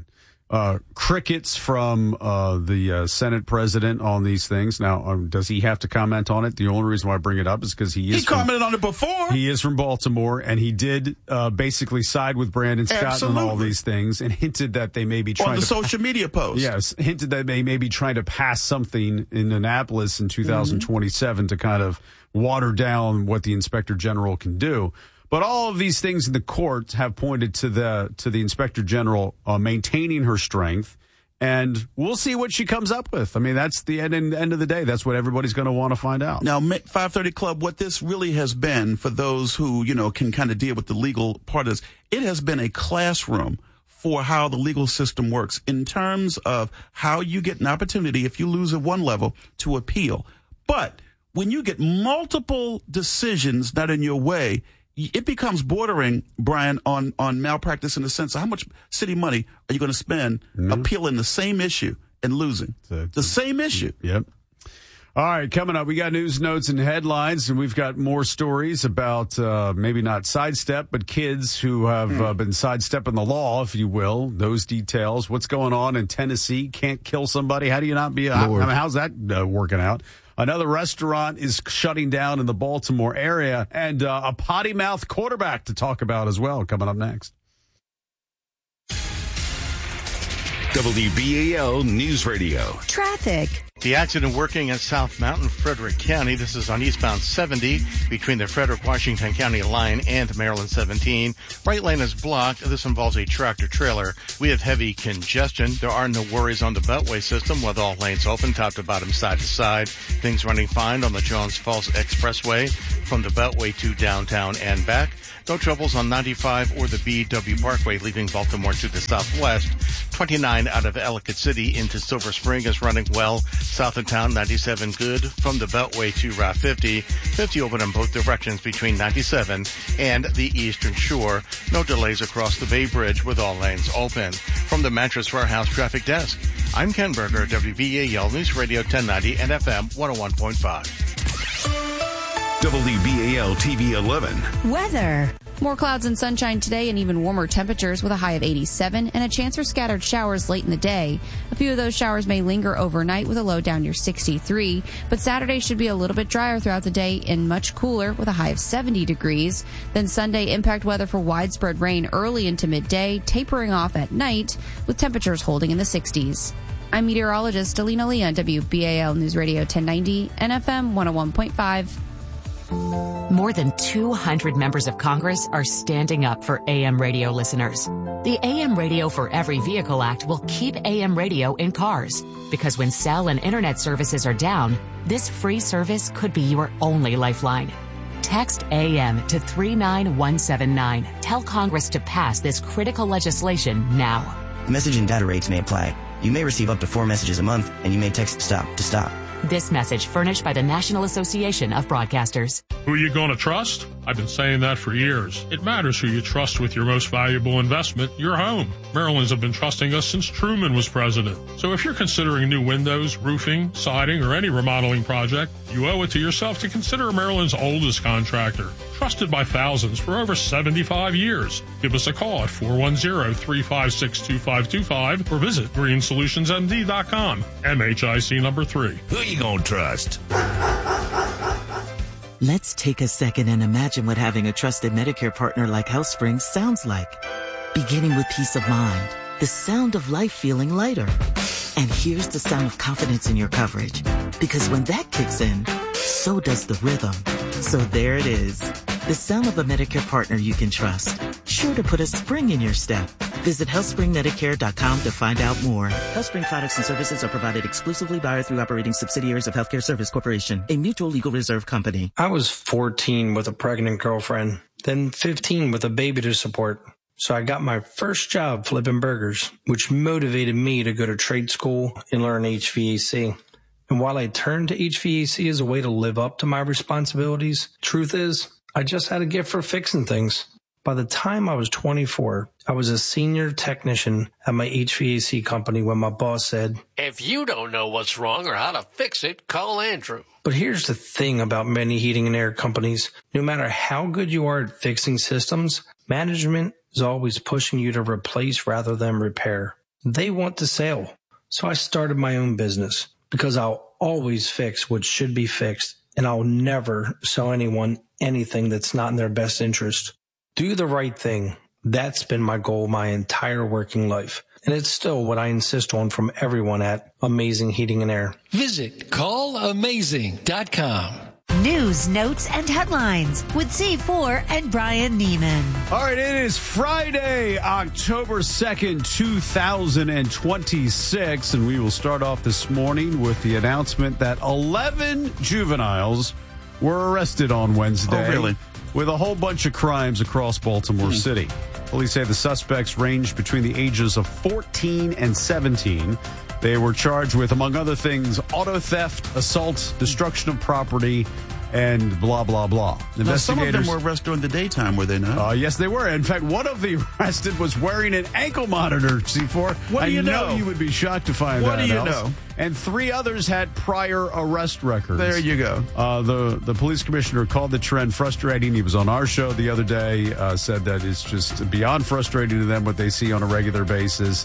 Speaker 11: Crickets from the Senate president on these things. Now, does he have to comment on it? The only reason why I bring it up is because he commented
Speaker 21: on it before.
Speaker 11: He is from Baltimore, and he did basically side with Brandon Scott on all these things, and hinted that they may be trying
Speaker 21: on the social media post.
Speaker 11: Yes, hinted that they may be trying to pass something in Annapolis in 2027 to kind of water down what the Inspector General can do. But all of these things in the courts have pointed to the Inspector General maintaining her strength, and we'll see what she comes up with. I mean, that's the end of the day. That's what everybody's going to want to find out.
Speaker 21: Now, 530 Club, what this really has been for those who, can kind of deal with the legal part is it has been a classroom for how the legal system works in terms of how you get an opportunity, if you lose at one level, to appeal. But when you get multiple decisions not in your way, it becomes bordering, Brian, on malpractice in the sense of how much city money are you going to spend appealing the same issue and losing the same issue.
Speaker 11: Yep. All right, coming up, we got news, notes, and headlines, and we've got more stories about maybe not sidestep, but kids who have been sidestepping the law, if you will. Those details. What's going on in Tennessee? Can't kill somebody. How do you not be? How's that working out? Another restaurant is shutting down in the Baltimore area, and a potty-mouthed quarterback to talk about as well coming up next.
Speaker 2: WBAL News Radio.
Speaker 18: Traffic.
Speaker 8: The accident working at South Mountain, Frederick County. This is on eastbound 70 between the Frederick-Washington County line and Maryland 17. Right lane is blocked. This involves a tractor-trailer. We have heavy congestion. There are no worries on the Beltway system with all lanes open, top to bottom, side to side. Things running fine on the Jones Falls Expressway from the Beltway to downtown and back. No troubles on 95 or the BW Parkway leaving Baltimore to the southwest. 29 out of Ellicott City into Silver Spring is running well. South of town, 97 good from the Beltway to Route 50. 50 open in both directions between 97 and the Eastern Shore. No delays across the Bay Bridge with all lanes open. From the Mattress Warehouse Traffic Desk, I'm Ken Berger, WBAL News Radio 1090 and FM 101.5.
Speaker 2: WBAL TV 11.
Speaker 18: Weather.
Speaker 10: More clouds and sunshine today and even warmer temperatures with a high of 87 and a chance for scattered showers late in the day. A few of those showers may linger overnight with a low down near 63, but Saturday should be a little bit drier throughout the day and much cooler with a high of 70 degrees. Then Sunday, impact weather for widespread rain early into midday, tapering off at night with temperatures holding in the 60s. I'm meteorologist Alina Lee on WBAL News Radio 1090 and FM 101.5.
Speaker 1: More than 200 members of Congress are standing up for AM radio listeners. The AM Radio for Every Vehicle Act will keep AM radio in cars, because when cell and internet services are down, this free service could be your only lifeline. Text AM to 39179. Tell Congress to pass this critical legislation now.
Speaker 5: Message and data rates may apply. You may receive up to 4 messages a month, and you may text STOP to stop.
Speaker 1: This message furnished by the National Association of Broadcasters.
Speaker 19: Who are you going to trust? I've been saying that for years. It matters who you trust with your most valuable investment, your home. Maryland's have been trusting us since Truman was president. So if you're considering new windows, roofing, siding, or any remodeling project, you owe it to yourself to consider Maryland's oldest contractor. Trusted by thousands for over 75 years. Give us a call at 410-356-2525 or visit greensolutionsmd.com. MHIC number 3.
Speaker 2: Who you gonna trust?
Speaker 20: Let's take a second and imagine what having a trusted Medicare partner like HealthSpring sounds like. Beginning with peace of mind, the sound of life feeling lighter. And here's the sound of confidence in your coverage. Because when that kicks in, so does the rhythm. So there it is. The sound of a Medicare partner you can trust. Sure to put a spring in your step. Visit HealthSpringMedicare.com to find out more. HealthSpring products and services are provided exclusively by or through operating subsidiaries of Healthcare Service Corporation, a mutual legal reserve company.
Speaker 22: I was 14 with a pregnant girlfriend, then 15 with a baby to support. So I got my first job flipping burgers, which motivated me to go to trade school and learn HVAC. And while I turned to HVAC as a way to live up to my responsibilities, truth is, I just had a gift for fixing things. By the time I was 24, I was a senior technician at my HVAC company when my boss said,
Speaker 23: "If you don't know what's wrong or how to fix it, call Andrew."
Speaker 22: But here's the thing about many heating and air companies. No matter how good you are at fixing systems, management is always pushing you to replace rather than repair. They want the sale. So I started my own business because I'll always fix what should be fixed, and I'll never sell anyone anything that's not in their best interest. Do the right thing. That's been my goal my entire working life. And it's still what I insist on from everyone at Amazing Heating and Air.
Speaker 23: Visit callamazing.com.
Speaker 18: News, notes, and headlines with C4 and Brian Neiman.
Speaker 11: All right, it is Friday, October 2nd, 2026, and we will start off this morning with the announcement that 11 juveniles were arrested on Wednesday.
Speaker 21: Oh, really?
Speaker 11: With a whole bunch of crimes across Baltimore City. Police say the suspects ranged between the ages of 14 and 17. They were charged with, among other things, auto theft, assault, destruction of property, and blah, blah, blah.
Speaker 21: Now, some of them were arrested during the daytime, were they not?
Speaker 11: Yes, they were. In fact, one of the arrested was wearing an ankle monitor, C4.
Speaker 21: What do you know?
Speaker 11: I know you would be shocked to find that.
Speaker 21: What do you know?
Speaker 11: And 3 others had prior arrest records.
Speaker 21: There you go.
Speaker 11: The police commissioner called the trend frustrating. He was on our show the other day, said that it's just beyond frustrating to them what they see on a regular basis.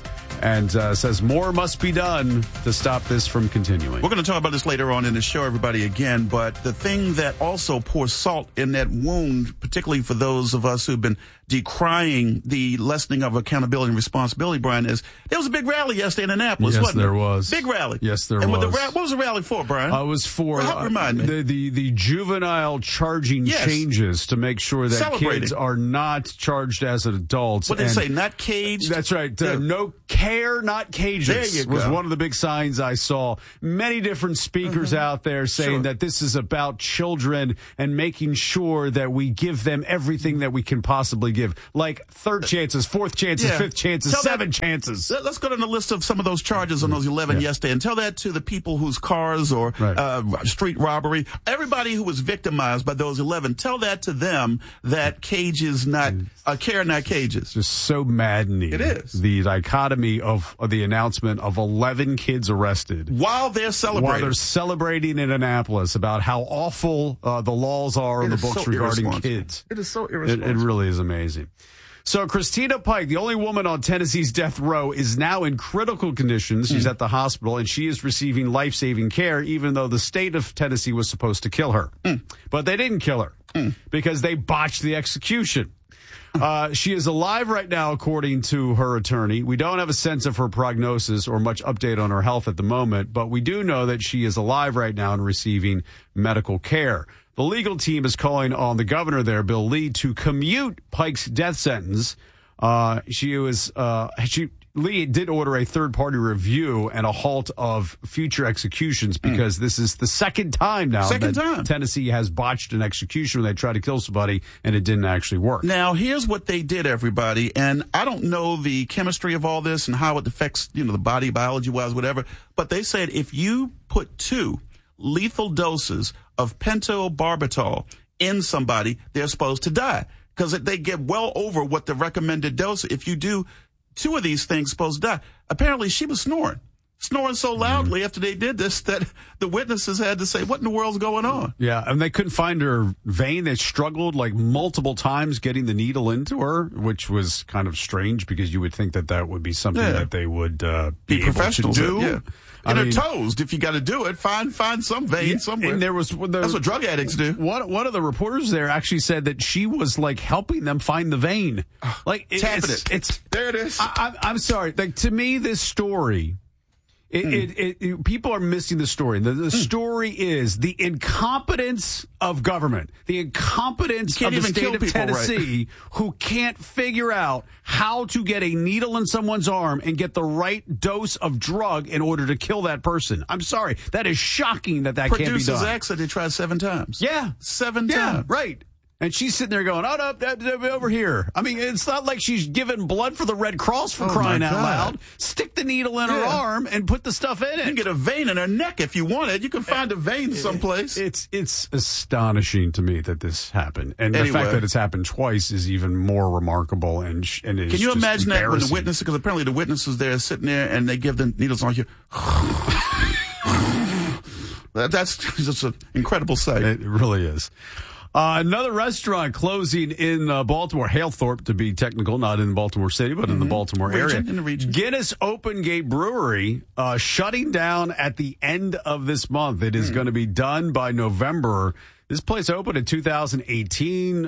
Speaker 11: and says more must be done to stop this from continuing.
Speaker 21: We're going to talk about this later on in the show, everybody, again. But the thing that also pours salt in that wound, particularly for those of us who've been decrying the lessening of accountability and responsibility, Brian, is there was a big rally yesterday in Annapolis,
Speaker 11: yes,
Speaker 21: wasn't there?
Speaker 11: There was.
Speaker 21: Big rally.
Speaker 11: Yes, there
Speaker 21: and
Speaker 11: was.
Speaker 21: What was the rally for, Brian?
Speaker 11: It was for
Speaker 21: remind me.
Speaker 11: The juvenile charging changes to make sure that kids are not charged as adults.
Speaker 21: What did they say? Not caged?
Speaker 11: That's right. No care, not cages.
Speaker 21: There you go.
Speaker 11: Was one of the big signs I saw. Many different speakers out there saying that this is about children and making sure that we give them everything that we can possibly give. Like third chances, fourth chances, fifth chances, seven chances.
Speaker 21: Let's go down the list of some of those charges on those 11 yesterday and tell that to the people whose cars or street robbery, everybody who was victimized by those 11, tell that to them that cage is not care, not cages.
Speaker 11: Just so maddening.
Speaker 21: It is.
Speaker 11: The dichotomy of the announcement of 11 kids arrested.
Speaker 21: While they're celebrating.
Speaker 11: While they're celebrating in Annapolis about how awful the laws are on the books regarding kids.
Speaker 21: It is so irresponsible.
Speaker 11: It really is amazing. So Christina Pike, the only woman on Tennessee's death row, is now in critical condition. She's at the hospital, and she is receiving life-saving care, even though the state of Tennessee was supposed to kill her. But they didn't kill her because they botched the execution. She is alive right now, according to her attorney. We don't have a sense of her prognosis or much update on her health at the moment, but we do know that she is alive right now and receiving medical care. The legal team is calling on the governor there, Bill Lee, to commute Pike's death sentence. Lee did order a third-party review and a halt of future executions because this is the second time now that Tennessee has botched an execution when they tried to kill somebody and it didn't actually work.
Speaker 21: Now, here's what they did, everybody, and I don't know the chemistry of all this and how it affects, the body, biology-wise, whatever, but they said if you put 2 lethal doses of pentobarbital in somebody, they're supposed to die because they get well over what the recommended dose. If you do 2 of these things, supposed to die. Apparently, she was snoring so loudly after they did this that the witnesses had to say, what in the world's going on?
Speaker 11: Yeah, and they couldn't find her vein. They struggled multiple times getting the needle into her, which was kind of strange because you would think that would be something that they would be
Speaker 21: professionals
Speaker 11: able to do.
Speaker 21: And her toes, if you got to do it, find some vein somewhere.
Speaker 11: And
Speaker 21: that's what drug addicts do.
Speaker 11: One of the reporters there actually said that she was helping them find the vein.
Speaker 21: Tapping it. There it is.
Speaker 11: I'm sorry. To me, this story. People are missing the story. The story is the incompetence of government, the incompetence of the state of Tennessee, who can't figure out how to get a needle in someone's arm and get the right dose of drug in order to kill that person. I'm sorry. That is shocking that can't be done.
Speaker 21: Producer's X said they tried 7 times.
Speaker 11: Yeah.
Speaker 21: 7 times.
Speaker 11: Yeah, right. And she's sitting there going, oh, no, over here. I mean, it's not like she's giving blood for the Red Cross for crying out loud. Stick the needle in her arm and put the stuff in it.
Speaker 21: You can get a vein in her neck if you want it. You can find a vein someplace.
Speaker 11: It's astonishing to me that this happened. And the fact that it's happened twice is even more remarkable. And is
Speaker 21: Can you imagine that when the witnesses, because apparently the witnesses there are sitting there and they give the needles on you. That's just an incredible sight.
Speaker 11: It really is. Another restaurant closing in Baltimore, Halethorpe to be technical, not in Baltimore City, but in the Baltimore area.
Speaker 21: In the region.
Speaker 11: Guinness Open Gate Brewery shutting down at the end of this month. It is going to be done by November. This place opened in 2018.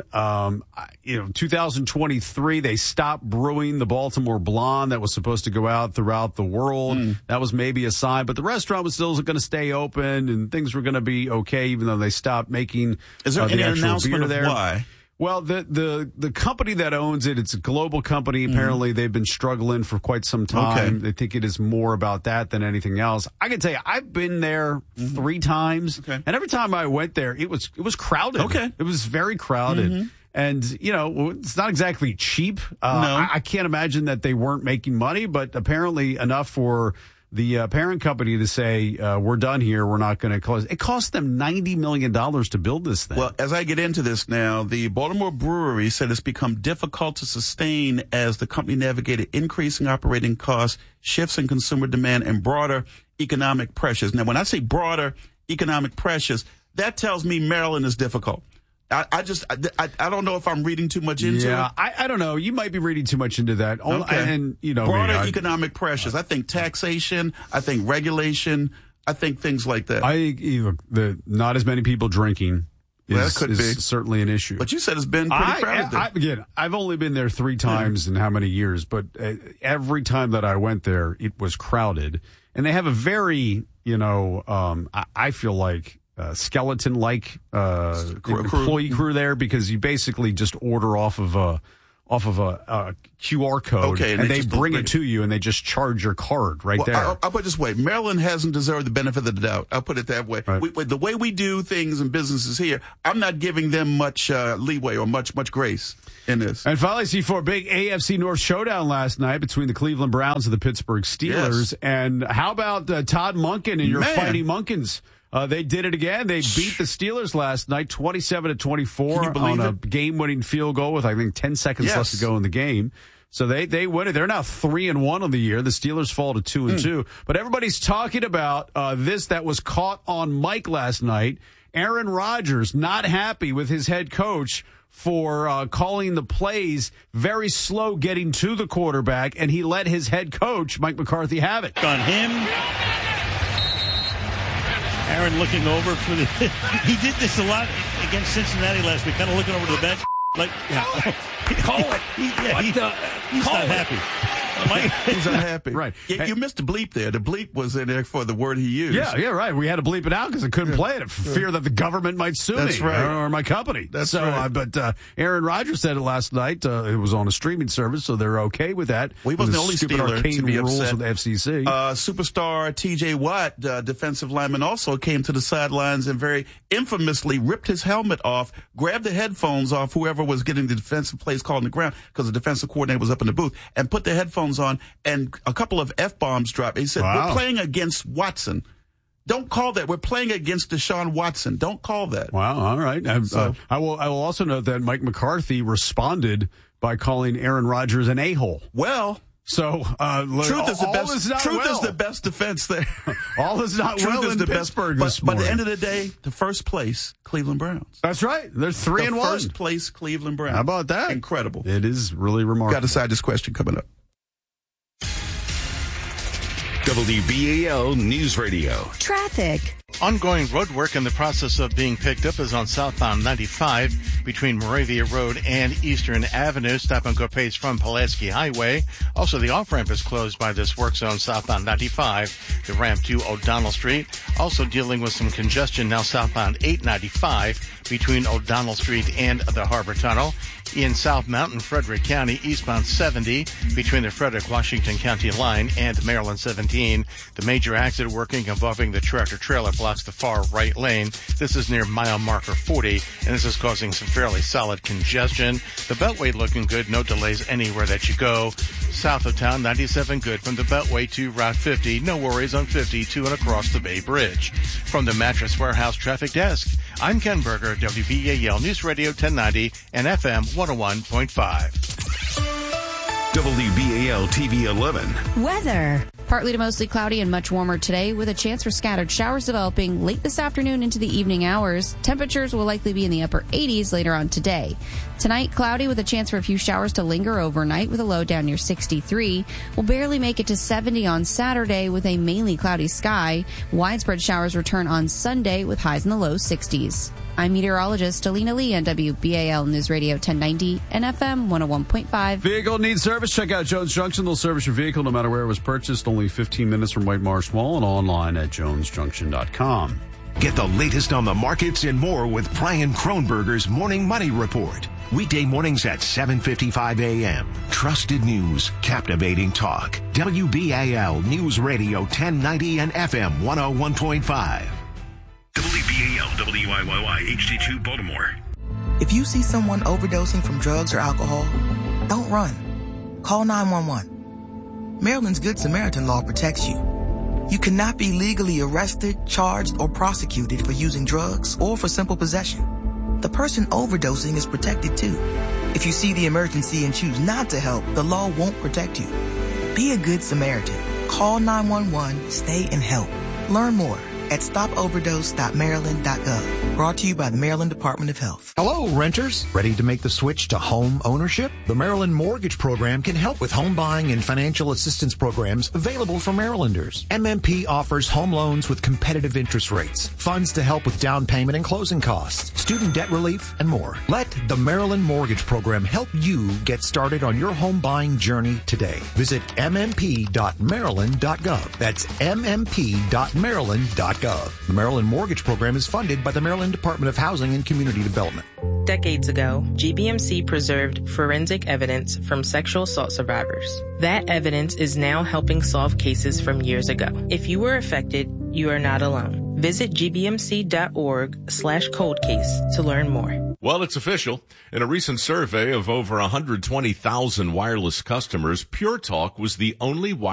Speaker 11: 2023, they stopped brewing the Baltimore Blonde that was supposed to go out throughout the world. That was maybe a sign, but the restaurant was still going to stay open and things were going to be okay, even though they stopped making.
Speaker 21: Is there any announcement of why?
Speaker 11: Well, the company that owns it, it's a global company. Apparently, they've been struggling for quite some time. They think it is more about that than anything else. I can tell you, I've been there 3 times, and every time I went there, it was crowded. It was very crowded. And, it's not exactly cheap.
Speaker 21: No.
Speaker 11: I can't imagine that they weren't making money, but apparently enough for the parent company to say, we're done here, we're not going to close. It cost them $90 million to build this thing.
Speaker 21: Well, as I get into this now, the Baltimore Brewery said it's become difficult to sustain as the company navigated increasing operating costs, shifts in consumer demand, and broader economic pressures. Now, when I say broader economic pressures, that tells me Maryland is difficult. I don't know if I'm reading too much into it.
Speaker 11: Yeah, I don't know. You might be reading too much into that.
Speaker 21: Okay.
Speaker 11: And,
Speaker 21: broader economic pressures. I think taxation. I think regulation. I think things like that.
Speaker 11: Not as many people drinking is
Speaker 21: could be
Speaker 11: certainly an issue.
Speaker 21: But you said it's been pretty crowded there.
Speaker 11: Again, I've only been there 3 times in how many years, but every time that I went there, it was crowded. And they have a very, I feel like skeleton-like employee crew there, because you basically just order off of a QR code, and they bring it to you, and they just charge your card there.
Speaker 21: I'll put it this way. Maryland hasn't deserved the benefit of the doubt. I'll put it that way.
Speaker 11: Right.
Speaker 21: The way we do things in businesses here, I'm not giving them much leeway or much grace in this.
Speaker 11: And finally, C4, big AFC North showdown last night between the Cleveland Browns and the Pittsburgh Steelers.
Speaker 21: Yes.
Speaker 11: And how about Todd Monken and your Fighting Monkins? They did it again. They beat the Steelers last night, 27-24 on a game-winning field goal with, I think, 10 seconds left to go in the game. So they win it. They're now 3-1 on the year. The Steelers fall to 2-2. But everybody's talking about this that was caught on mic last night. Aaron Rodgers not happy with his head coach for calling the plays very slow getting to the quarterback, and he let his head coach, Mike McCarthy, have it.
Speaker 4: On him. Aaron looking over for the... He did this a lot against Cincinnati last week, kind of looking over to the bench. Like, call it. He's not happy.
Speaker 21: He's unhappy.
Speaker 11: Right.
Speaker 21: You missed the bleep there. The bleep was in there for the word he used.
Speaker 11: Yeah, right. We had to bleep it out because I couldn't play it for fear that the government might sue me or my company.
Speaker 21: That's right.
Speaker 11: But Aaron Rodgers said it last night. It was on a streaming service, so they're okay with that.
Speaker 21: Well, he wasn't the only Steeler to be
Speaker 11: rules
Speaker 21: upset.
Speaker 11: With the FCC.
Speaker 21: Superstar T.J. Watt, defensive lineman, also came to the sidelines and very infamously ripped his helmet off, grabbed the headphones off whoever was getting the defensive plays called on the ground, because the defensive coordinator was up in the booth, and put the headphones on, and a couple of F-bombs dropped. He said, We're playing against Watson. Don't call that. We're playing against Deshaun Watson. Don't call that.
Speaker 11: Wow, all right. I will also note that Mike McCarthy responded by calling Aaron Rodgers an a-hole.
Speaker 21: Well...
Speaker 11: So,
Speaker 21: truth is the best defense there.
Speaker 11: All is not well in Pittsburgh this morning.
Speaker 21: But at the end of the day, the first place, Cleveland Browns.
Speaker 11: That's right. They're 3-1.
Speaker 21: First place, Cleveland Browns.
Speaker 11: How about that?
Speaker 21: Incredible.
Speaker 11: It is really remarkable.
Speaker 21: Got to decide this question coming up.
Speaker 2: WBAL News Radio.
Speaker 18: Traffic.
Speaker 8: Ongoing road work in the process of being picked up is on southbound 95 between Moravia Road and Eastern Avenue. Stop and go pace from Pulaski Highway. Also, the off-ramp is closed by this work zone southbound 95, the ramp to O'Donnell Street. Also dealing with some congestion now southbound 895 between O'Donnell Street and the Harbor Tunnel. In South Mountain, Frederick County, eastbound 70 between the Frederick-Washington County line and Maryland 17. The major accident working involving the tractor-trailer blocks the far right lane. This is near mile marker 40, and this is causing some fairly solid congestion. The Beltway looking good, no delays anywhere that you go. South of town, 97 good from the Beltway to Route 50. No worries on 50 to and across the Bay Bridge. From the Mattress Warehouse Traffic Desk, I'm Ken Berger, WBAL News Radio 1090 and FM 101.5.
Speaker 2: WBAL TV 11.
Speaker 18: Weather.
Speaker 10: Partly to mostly cloudy and much warmer today, with a chance for scattered showers developing late this afternoon into the evening hours. Temperatures will likely be in the upper 80s later on today. Tonight, cloudy with a chance for a few showers to linger overnight with a low down near 63. We'll barely make it to 70 on Saturday with a mainly cloudy sky. Widespread showers return on Sunday with highs in the low 60s. I'm meteorologist Alina Lee on WBAL News Radio 1090 and FM 101.5.
Speaker 11: Vehicle needs service? Check out Jones Junction. They'll service your vehicle no matter where it was purchased. Only 15 minutes from White Marsh Mall and online at jonesjunction.com.
Speaker 2: Get the latest on the markets and more with Brian Kronberger's Morning Money Report. Weekday mornings at 7:55 a.m. Trusted news, captivating talk. WBAL News Radio 1090 and FM 101.5.
Speaker 6: WBAL WIYY HD2 Baltimore.
Speaker 7: If you see someone overdosing from drugs or alcohol, don't run. Call 911. Maryland's Good Samaritan law protects you. You cannot be legally arrested, charged, or prosecuted for using drugs or for simple possession. The person overdosing is protected too. If you see the emergency and choose not to help, the law won't protect you. Be a Good Samaritan. Call 911, stay and help. Learn more at stopoverdose.maryland.gov. Brought to you by the Maryland Department of Health.
Speaker 9: Hello, renters. Ready to make the switch to home ownership? The Maryland Mortgage Program can help with home buying and financial assistance programs available for Marylanders. MMP offers home loans with competitive interest rates, funds to help with down payment and closing costs, student debt relief, and more. Let the Maryland Mortgage Program help you get started on your home buying journey today. Visit mmp.maryland.gov. That's mmp.maryland.gov. The Maryland Mortgage Program is funded by the Maryland Department of Housing and Community Development.
Speaker 16: Decades ago, GBMC preserved forensic evidence from sexual assault survivors. That evidence is now helping solve cases from years ago. If you were affected, you are not alone. Visit gbmc.org/coldcase to learn more.
Speaker 12: Well, it's official. In a recent survey of over 120,000 wireless customers, Pure Talk was the only